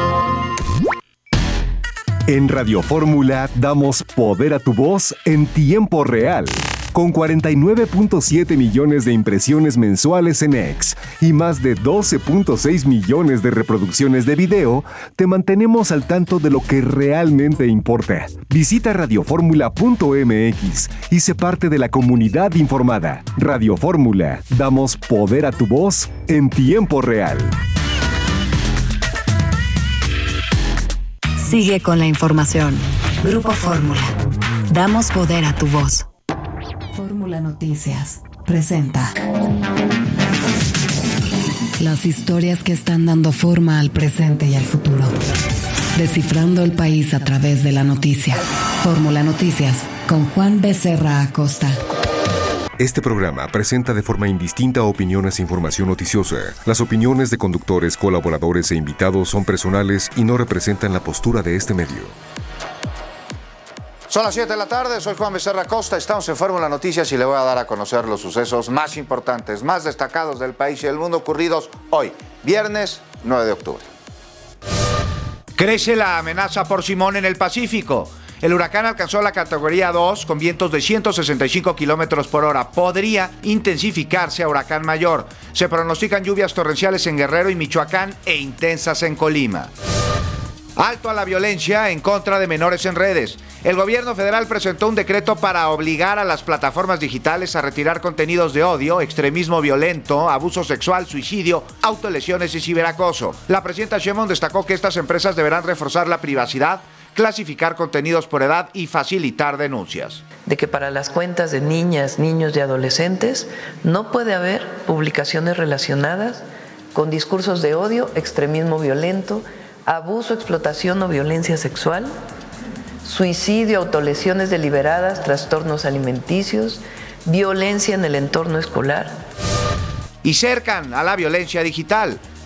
Speaker 6: En Radio Fórmula damos poder a tu voz en tiempo real. Con cuarenta y nueve punto siete millones de impresiones mensuales en X y más de doce punto seis millones de reproducciones de video, te mantenemos al tanto de lo que realmente importa. Visita radioformula punto m x y sé parte de la comunidad informada. Radio Fórmula, damos poder a tu voz en tiempo real.
Speaker 9: Sigue con la información. Grupo Fórmula. Damos poder a tu voz. Fórmula Noticias presenta las historias que están dando forma al presente y al futuro. Descifrando el país a través de la noticia. Fórmula Noticias con Juan Becerra Acosta.
Speaker 6: Este programa presenta de forma indistinta opiniones e información noticiosa. Las opiniones de conductores, colaboradores e invitados son personales y no representan la postura de este medio.
Speaker 3: Son las siete de la tarde, soy Juan Becerra Acosta, estamos en Fórmula Noticias y le voy a dar a conocer los sucesos más importantes, más destacados del país y del mundo ocurridos hoy, viernes nueve de octubre. Crece la amenaza por Simón en el Pacífico. El huracán alcanzó la categoría dos con vientos de ciento sesenta y cinco kilómetros por hora. Podría intensificarse a huracán mayor. Se pronostican lluvias torrenciales en Guerrero y Michoacán e intensas en Colima. Alto a la violencia en contra de menores en redes. El gobierno federal presentó un decreto para obligar a las plataformas digitales a retirar contenidos de odio, extremismo violento, abuso sexual, suicidio, autolesiones y ciberacoso. La presidenta Sheinbaum destacó que estas empresas deberán reforzar la privacidad, clasificar contenidos por edad y facilitar denuncias.
Speaker 1: De que para las cuentas de niñas, niños y adolescentes no puede haber publicaciones relacionadas con discursos de odio, extremismo violento, abuso, explotación o violencia sexual, suicidio, autolesiones deliberadas, trastornos alimenticios, violencia en el entorno escolar.
Speaker 3: Y cercan a la violencia digital.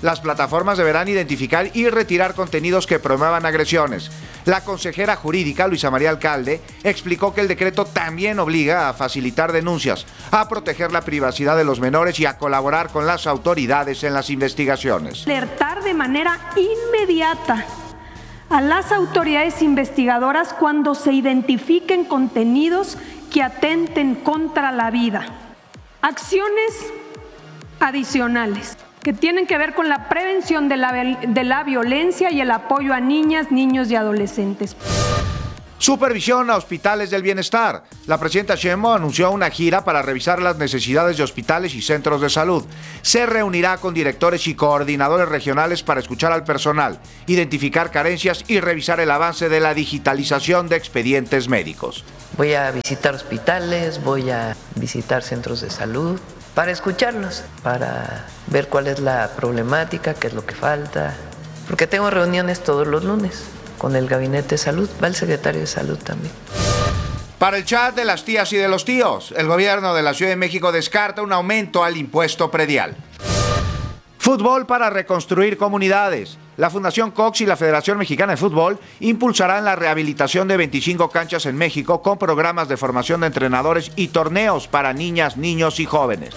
Speaker 3: Las plataformas deberán identificar y retirar contenidos que promuevan agresiones. La consejera jurídica, Luisa María Alcalde, explicó que el decreto también obliga a facilitar denuncias, a proteger la privacidad de los menores y a colaborar con las autoridades en las investigaciones.
Speaker 15: Alertar de manera inmediata a las autoridades investigadoras cuando se identifiquen contenidos que atenten contra la vida. Acciones adicionales que tienen que ver con la prevención de la, de la violencia y el apoyo a niñas, niños y adolescentes.
Speaker 3: Supervisión a hospitales del bienestar. La presidenta Sheinbaum anunció una gira para revisar las necesidades de hospitales y centros de salud. Se reunirá con directores y coordinadores regionales para escuchar al personal, identificar carencias y revisar el avance de la digitalización de expedientes médicos.
Speaker 1: Voy a visitar hospitales, voy a visitar centros de salud para escucharlos, para ver cuál es la problemática, qué es lo que falta, porque tengo reuniones todos los lunes con el Gabinete de Salud, va el secretario de Salud también.
Speaker 3: Para el chat de las tías y de los tíos, el gobierno de la Ciudad de México descarta un aumento al impuesto predial. Fútbol para reconstruir comunidades. La Fundación Cox y la Federación Mexicana de Fútbol impulsarán la rehabilitación de veinticinco canchas en México con programas de formación de entrenadores y torneos para niñas, niños y jóvenes.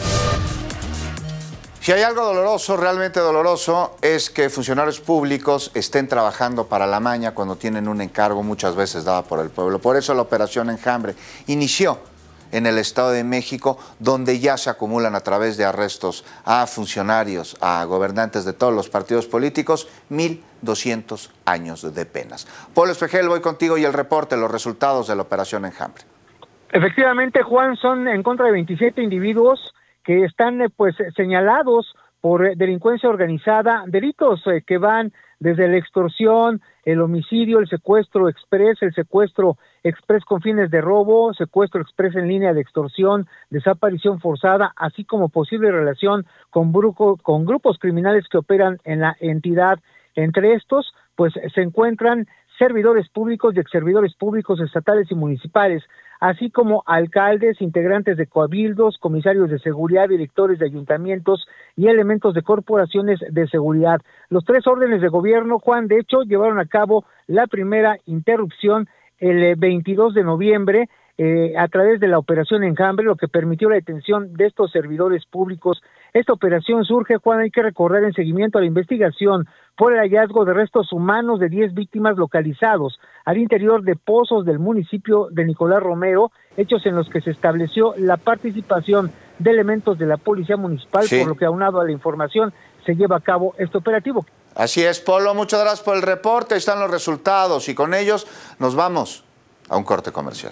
Speaker 3: Si hay algo doloroso, realmente doloroso, es que funcionarios públicos estén trabajando para la maña cuando tienen un encargo muchas veces dado por el pueblo. Por eso la Operación Enjambre inició en el Estado de México, donde ya se acumulan a través de arrestos a funcionarios, a gobernantes de todos los partidos políticos, mil doscientos años de penas. Pablo Espejel, voy contigo y el reporte, los resultados de la Operación Enjambre.
Speaker 18: Efectivamente, Juan, son en contra de veintisiete individuos que están pues señalados por delincuencia organizada, delitos eh, que van desde la extorsión, el homicidio, el secuestro express, el secuestro express con fines de robo, secuestro express en línea de extorsión, desaparición forzada, así como posible relación con, brujo, con grupos criminales que operan en la entidad. Entre estos, pues se encuentran servidores públicos y exservidores públicos estatales y municipales, así como alcaldes, integrantes de cabildos, comisarios de seguridad, directores de ayuntamientos y elementos de corporaciones de seguridad. Los tres órdenes de gobierno, Juan, de hecho, llevaron a cabo la primera interrupción el veintidós de noviembre eh, a través de la Operación Enjambre, lo que permitió la detención de estos servidores públicos. Esta operación surge, Juan, hay que recordar, en seguimiento a la investigación por el hallazgo de restos humanos de diez víctimas localizados al interior de pozos del municipio de Nicolás Romero, hechos en los que se estableció la participación de elementos de la Policía Municipal, sí. Por lo que, aunado a la información, se lleva a cabo este operativo.
Speaker 3: Así es, Polo, muchas gracias por el reporte, ahí están los resultados y con ellos nos vamos a un corte comercial.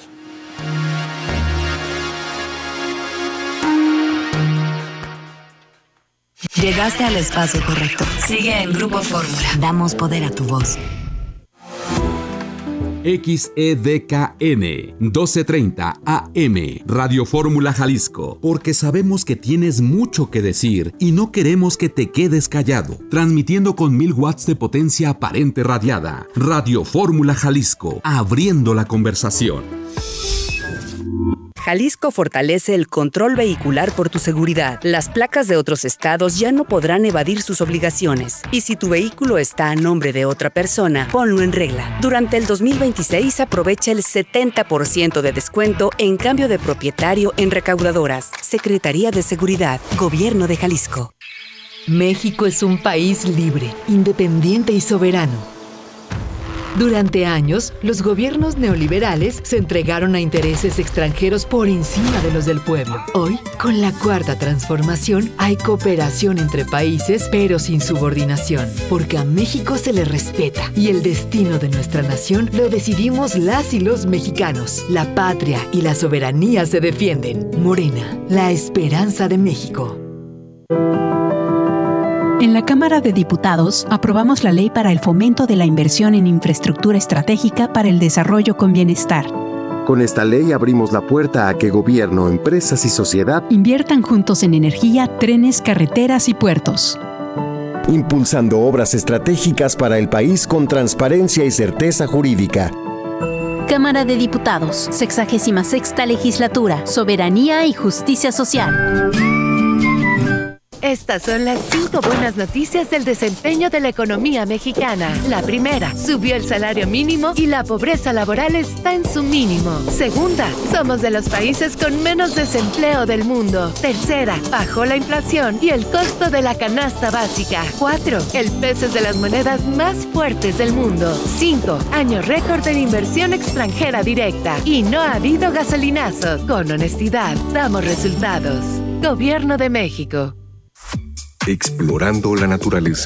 Speaker 9: Llegaste al espacio correcto. Sigue en Grupo Fórmula. Damos poder a tu voz.
Speaker 19: X E D K N doce treinta A M Radio Fórmula Jalisco, porque sabemos que tienes mucho que decir y no queremos que te quedes callado. Transmitiendo con mil watts de potencia aparente radiada. Radio Fórmula Jalisco, abriendo la conversación.
Speaker 20: Jalisco fortalece el control vehicular por tu seguridad. Las placas de otros estados ya no podrán evadir sus obligaciones. Y si tu vehículo está a nombre de otra persona, ponlo en regla. Durante el dos mil veintiséis aprovecha el setenta por ciento de descuento en cambio de propietario en recaudadoras. Secretaría de Seguridad, Gobierno de Jalisco.
Speaker 2: México es un país libre, independiente y soberano. Durante años, los gobiernos neoliberales se entregaron a intereses extranjeros por encima de los del pueblo. Hoy, con la Cuarta Transformación, hay cooperación entre países, pero sin subordinación, porque a México se le respeta y el destino de nuestra nación lo decidimos las y los mexicanos. La patria y la soberanía se defienden. Morena, la esperanza de México.
Speaker 21: En la Cámara de Diputados aprobamos la Ley para el Fomento de la Inversión en Infraestructura Estratégica para el Desarrollo con Bienestar.
Speaker 6: Con esta ley abrimos la puerta a que gobierno, empresas y sociedad
Speaker 21: inviertan juntos en energía, trenes, carreteras y puertos,
Speaker 6: impulsando obras estratégicas para el país con transparencia y certeza jurídica.
Speaker 21: Cámara de Diputados, sexagésima sexta Legislatura, Soberanía y Justicia Social.
Speaker 2: Estas son las cinco buenas noticias del desempeño de la economía mexicana. La primera, subió el salario mínimo y la pobreza laboral está en su mínimo. Segunda, somos de los países con menos desempleo del mundo. Tercera, bajó la inflación y el costo de la canasta básica. Cuatro, el peso es de las monedas más fuertes del mundo. Cinco, año récord en inversión extranjera directa. Y no ha habido gasolinazos. Con honestidad, damos resultados. Gobierno de México.
Speaker 6: Explorando la naturaleza.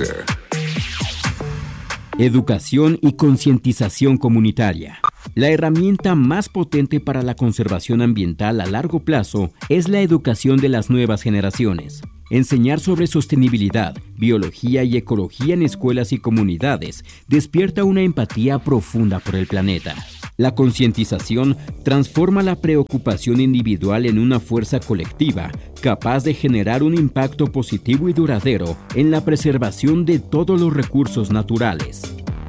Speaker 5: Educación y concientización comunitaria. La herramienta más potente para la conservación ambiental a largo plazo es la educación de las nuevas generaciones. Enseñar sobre sostenibilidad, biología y ecología en escuelas y comunidades despierta una empatía profunda por el planeta. La concientización transforma la preocupación individual en una fuerza colectiva capaz de generar un impacto positivo y duradero en la preservación de todos los recursos naturales.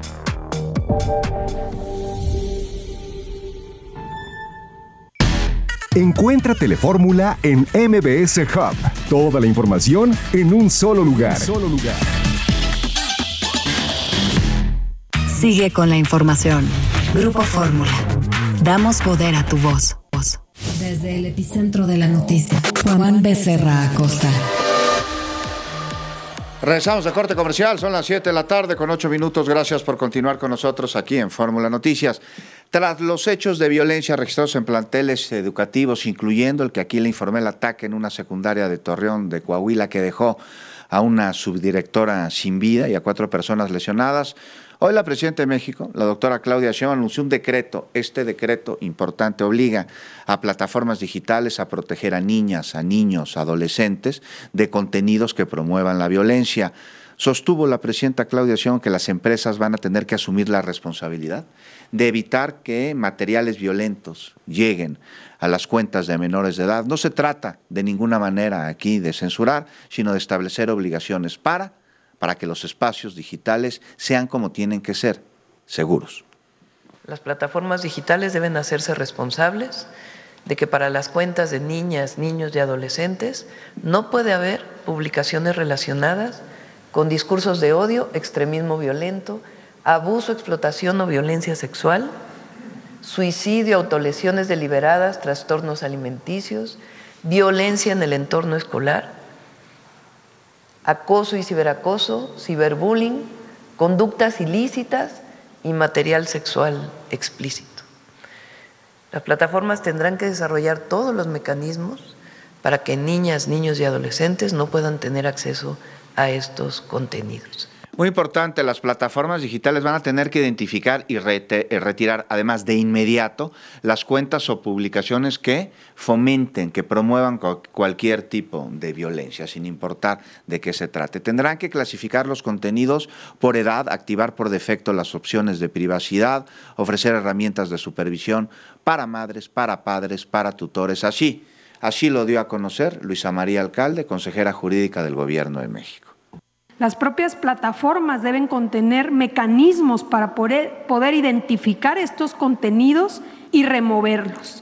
Speaker 6: Encuentra Telefórmula en M B S Hub. Toda la información en un solo lugar. Solo lugar.
Speaker 9: Sigue con la información. Grupo Fórmula. Damos poder a tu voz. Desde el epicentro de la noticia, Juan Becerra Acosta.
Speaker 3: Regresamos de corte comercial, son las siete de la tarde con ocho minutos. Gracias por continuar con nosotros aquí en Fórmula Noticias. Tras los hechos de violencia registrados en planteles educativos, incluyendo el que aquí le informé, el ataque en una secundaria de Torreón de Coahuila que dejó a una subdirectora sin vida y a cuatro personas lesionadas, hoy la presidenta de México, la doctora Claudia Sheinbaum, anunció un decreto. Este decreto importante obliga a plataformas digitales a proteger a niñas, a niños, adolescentes de contenidos que promuevan la violencia. Sostuvo la presidenta Claudia Sheinbaum que las empresas van a tener que asumir la responsabilidad de evitar que materiales violentos lleguen a las cuentas de menores de edad. No se trata de ninguna manera aquí de censurar, sino de establecer obligaciones para para que los espacios digitales sean como tienen que ser, seguros.
Speaker 1: Las plataformas digitales deben hacerse responsables de que para las cuentas de niñas, niños y adolescentes no puede haber publicaciones relacionadas con discursos de odio, extremismo violento, abuso, explotación o violencia sexual, suicidio, autolesiones deliberadas, trastornos alimenticios, violencia en el entorno escolar, acoso y ciberacoso, ciberbullying, conductas ilícitas y material sexual explícito. Las plataformas tendrán que desarrollar todos los mecanismos para que niñas, niños y adolescentes no puedan tener acceso a estos contenidos.
Speaker 3: Muy importante, las plataformas digitales van a tener que identificar y rete, retirar, además de inmediato, las cuentas o publicaciones que fomenten, que promuevan cualquier tipo de violencia, sin importar de qué se trate. Tendrán que clasificar los contenidos por edad, activar por defecto las opciones de privacidad, ofrecer herramientas de supervisión para madres, para padres, para tutores. Así, así lo dio a conocer Luisa María Alcalde, consejera jurídica del Gobierno de México.
Speaker 15: Las propias plataformas deben contener mecanismos para poder, poder identificar estos contenidos y removerlos.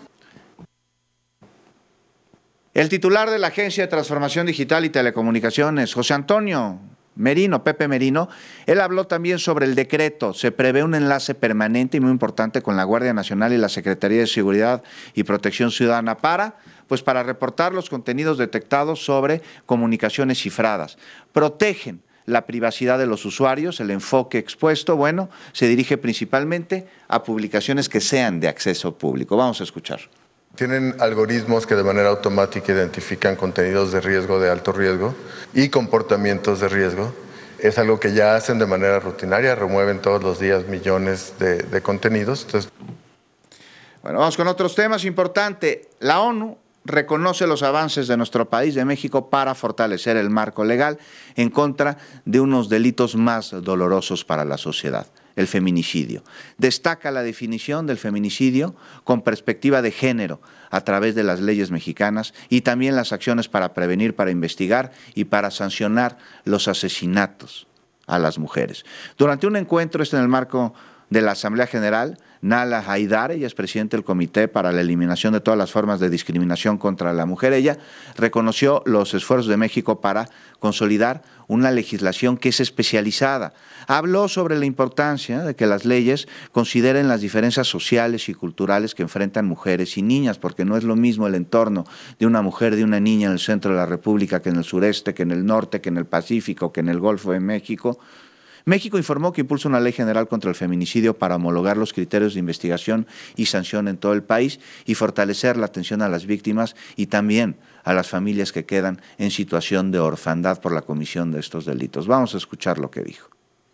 Speaker 3: El titular de la Agencia de Transformación Digital y Telecomunicaciones, José Antonio Merino, Pepe Merino, él habló también sobre el decreto. Se prevé un enlace permanente y muy importante con la Guardia Nacional y la Secretaría de Seguridad y Protección Ciudadana para, pues para reportar los contenidos detectados sobre comunicaciones cifradas. Protegen la privacidad de los usuarios. El enfoque expuesto, bueno, se dirige principalmente a publicaciones que sean de acceso público. Vamos a escuchar.
Speaker 22: Tienen algoritmos que de manera automática identifican contenidos de riesgo, de alto riesgo y comportamientos de riesgo. Es algo que ya hacen de manera rutinaria, remueven todos los días millones de, de contenidos. Entonces...
Speaker 3: Bueno, vamos con otros temas importantes. La ONU reconoce los avances de nuestro país, de México, para fortalecer el marco legal en contra de unos delitos más dolorosos para la sociedad, el feminicidio. Destaca la definición del feminicidio con perspectiva de género a través de las leyes mexicanas y también las acciones para prevenir, para investigar y para sancionar los asesinatos a las mujeres. Durante un encuentro, este en el marco de la Asamblea General, Nala Haidar, ella es presidente del Comité para la Eliminación de todas las formas de discriminación contra la mujer. Ella reconoció los esfuerzos de México para consolidar una legislación que es especializada. Habló sobre la importancia de que las leyes consideren las diferencias sociales y culturales que enfrentan mujeres y niñas, porque no es lo mismo el entorno de una mujer, de una niña en el centro de la República que en el sureste, que en el norte, que en el Pacífico, que en el Golfo de México. México informó que impulsa una ley general contra el feminicidio para homologar los criterios de investigación y sanción en todo el país y fortalecer la atención a las víctimas y también a las familias que quedan en situación de orfandad por la comisión de estos delitos. Vamos a escuchar lo que dijo.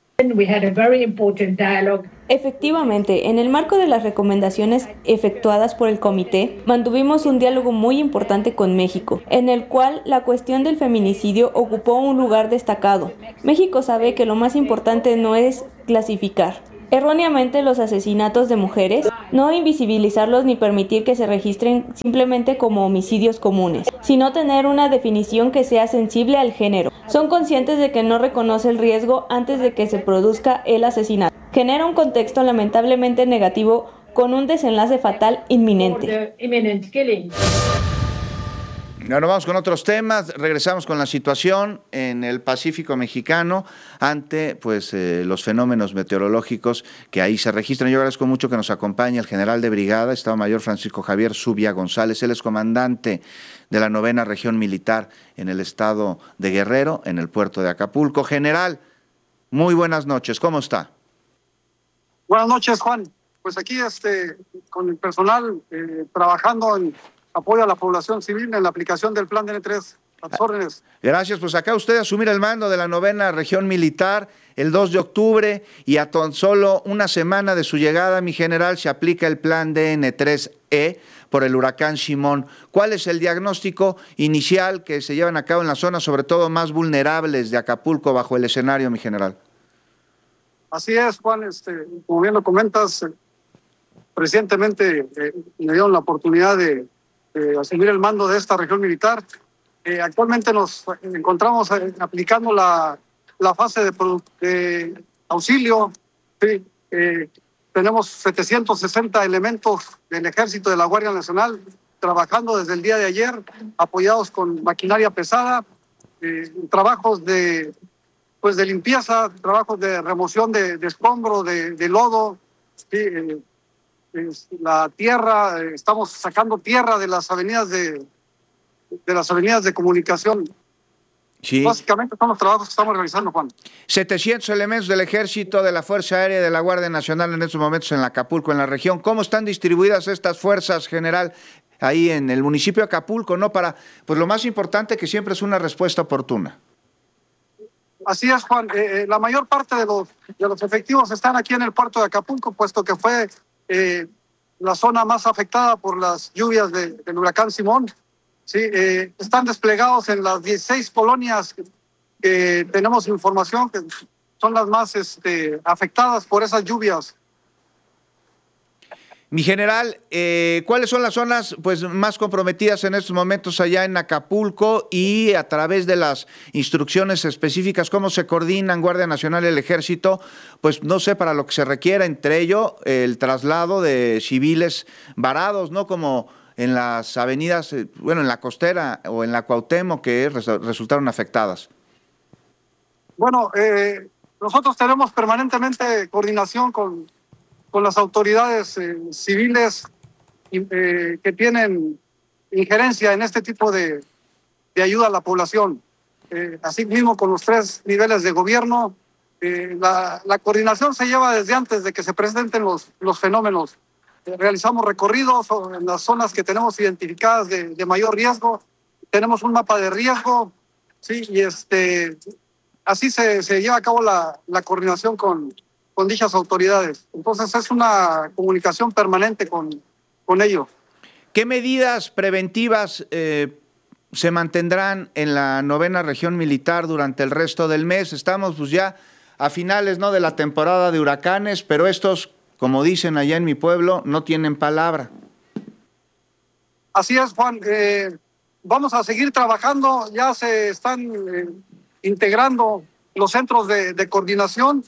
Speaker 7: Efectivamente, en el marco de las recomendaciones efectuadas por el comité, mantuvimos un diálogo muy importante con México, en el cual la cuestión del feminicidio ocupó un lugar destacado. México sabe que lo más importante no es clasificar erróneamente los asesinatos de mujeres, no invisibilizarlos ni permitir que se registren simplemente como homicidios comunes, sino tener una definición que sea sensible al género. Son conscientes de que no reconoce el riesgo antes de que se produzca el asesinato. Genera un contexto lamentablemente negativo con un desenlace fatal inminente.
Speaker 3: Ahora vamos con otros temas. Regresamos con la situación en el Pacífico mexicano ante pues eh, los fenómenos meteorológicos que ahí se registran. Yo agradezco mucho que nos acompañe el general de brigada, Estado Mayor Francisco Javier Zubia González. Él es comandante de la novena región militar en el estado de Guerrero, en el puerto de Acapulco. General, muy buenas noches. ¿Cómo está?
Speaker 8: Buenas noches, Juan. Pues aquí este, con el personal eh, trabajando en apoyo a la población civil en la aplicación del plan D N tres. A tus órdenes.
Speaker 3: Gracias, pues acá usted asumir el mando de la novena región militar el dos de octubre y a tan solo una semana de su llegada, mi general, se aplica el plan D N tres E por el huracán Simón. ¿Cuál es el diagnóstico inicial que se llevan a cabo en las zonas, sobre todo más vulnerables de Acapulco, bajo el escenario, mi general?
Speaker 8: Así es, Juan, este, como bien lo comentas, eh, recientemente eh, me dieron la oportunidad de Eh, asumir el mando de esta región militar. Eh, actualmente nos encontramos eh, aplicando la, la fase de, de auxilio. Sí, eh, tenemos setecientos sesenta elementos del Ejército, de la Guardia Nacional, trabajando desde el día de ayer, apoyados con maquinaria pesada, eh, trabajos de, pues de limpieza, trabajos de remoción de, de escombro, de, de lodo, sí, eh, la tierra, estamos sacando tierra de las avenidas de, de las avenidas de comunicación.
Speaker 3: Sí.
Speaker 8: Básicamente son los trabajos que estamos realizando, Juan.
Speaker 3: setecientos elementos del Ejército, de la Fuerza Aérea y de la Guardia Nacional en estos momentos en Acapulco, en la región. ¿Cómo están distribuidas estas fuerzas, general, ahí en el municipio de Acapulco, no? Para, pues lo más importante, que siempre es una respuesta oportuna.
Speaker 8: Así es, Juan. Eh, la mayor parte de los, de los efectivos están aquí en el puerto de Acapulco, puesto que fue Eh, la zona más afectada por las lluvias de, del huracán Simón. Sí, eh, están desplegados en las dieciséis colonias que, que tenemos información que son las más este, afectadas por esas lluvias.
Speaker 3: Mi general, eh, ¿cuáles son las zonas pues más comprometidas en estos momentos allá en Acapulco y a través de las instrucciones específicas, cómo se coordinan Guardia Nacional y el Ejército? Pues no sé, para lo que se requiera, entre ello el traslado de civiles varados, ¿no? Como en las avenidas, bueno, en la Costera o en la Cuauhtémoc, que resultaron afectadas.
Speaker 8: Bueno, eh, nosotros tenemos permanentemente coordinación con con las autoridades eh, civiles eh, que tienen injerencia en este tipo de, de ayuda a la población. Eh, así mismo con los tres niveles de gobierno, eh, la, la coordinación se lleva desde antes de que se presenten los, los fenómenos. Eh, realizamos recorridos en las zonas que tenemos identificadas de, de mayor riesgo, tenemos un mapa de riesgo, sí, y este, así se, se lleva a cabo la, la coordinación con con dichas autoridades. Entonces es una comunicación permanente con, con ellos.
Speaker 3: ¿Qué medidas preventivas eh, se mantendrán en la novena región militar durante el resto del mes? Estamos pues ya a finales, ¿no?, de la temporada de huracanes, pero estos, como dicen allá en mi pueblo, no tienen palabra.
Speaker 8: Así es, Juan. Eh, vamos a seguir trabajando. Ya se están eh, integrando los centros de, de coordinación.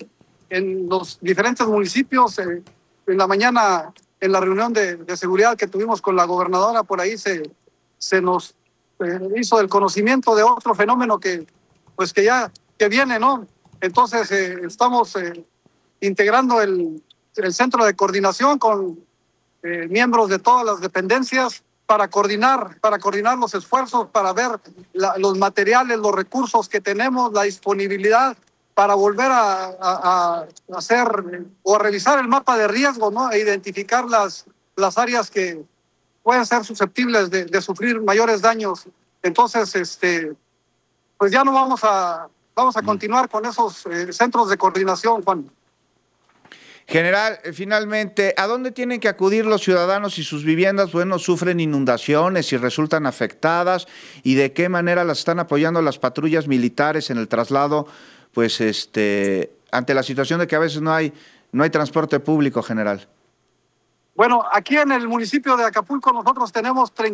Speaker 8: en los diferentes municipios. Eh, en la mañana, en la reunión de, de seguridad que tuvimos con la gobernadora, por ahí se, se nos eh, hizo el conocimiento de otro fenómeno que, pues que ya que viene, ¿no? Entonces eh, estamos eh, integrando el, el centro de coordinación con eh, miembros de todas las dependencias para coordinar, para coordinar los esfuerzos, para ver la, los materiales, los recursos que tenemos, la disponibilidad para volver a, a, a hacer o a revisar el mapa de riesgo, ¿no? E identificar las, las áreas que pueden ser susceptibles de, de sufrir mayores daños. Entonces, este, pues ya no vamos a, vamos a continuar con esos eh, centros de coordinación, Juan.
Speaker 3: General, finalmente, ¿a dónde tienen que acudir los ciudadanos si sus viviendas, bueno, sufren inundaciones y resultan afectadas? ¿Y de qué manera las están apoyando las patrullas militares en el traslado, pues, este, ante la situación de que a veces no hay, no hay transporte público, general?
Speaker 8: Bueno, aquí en el municipio de Acapulco nosotros tenemos treinta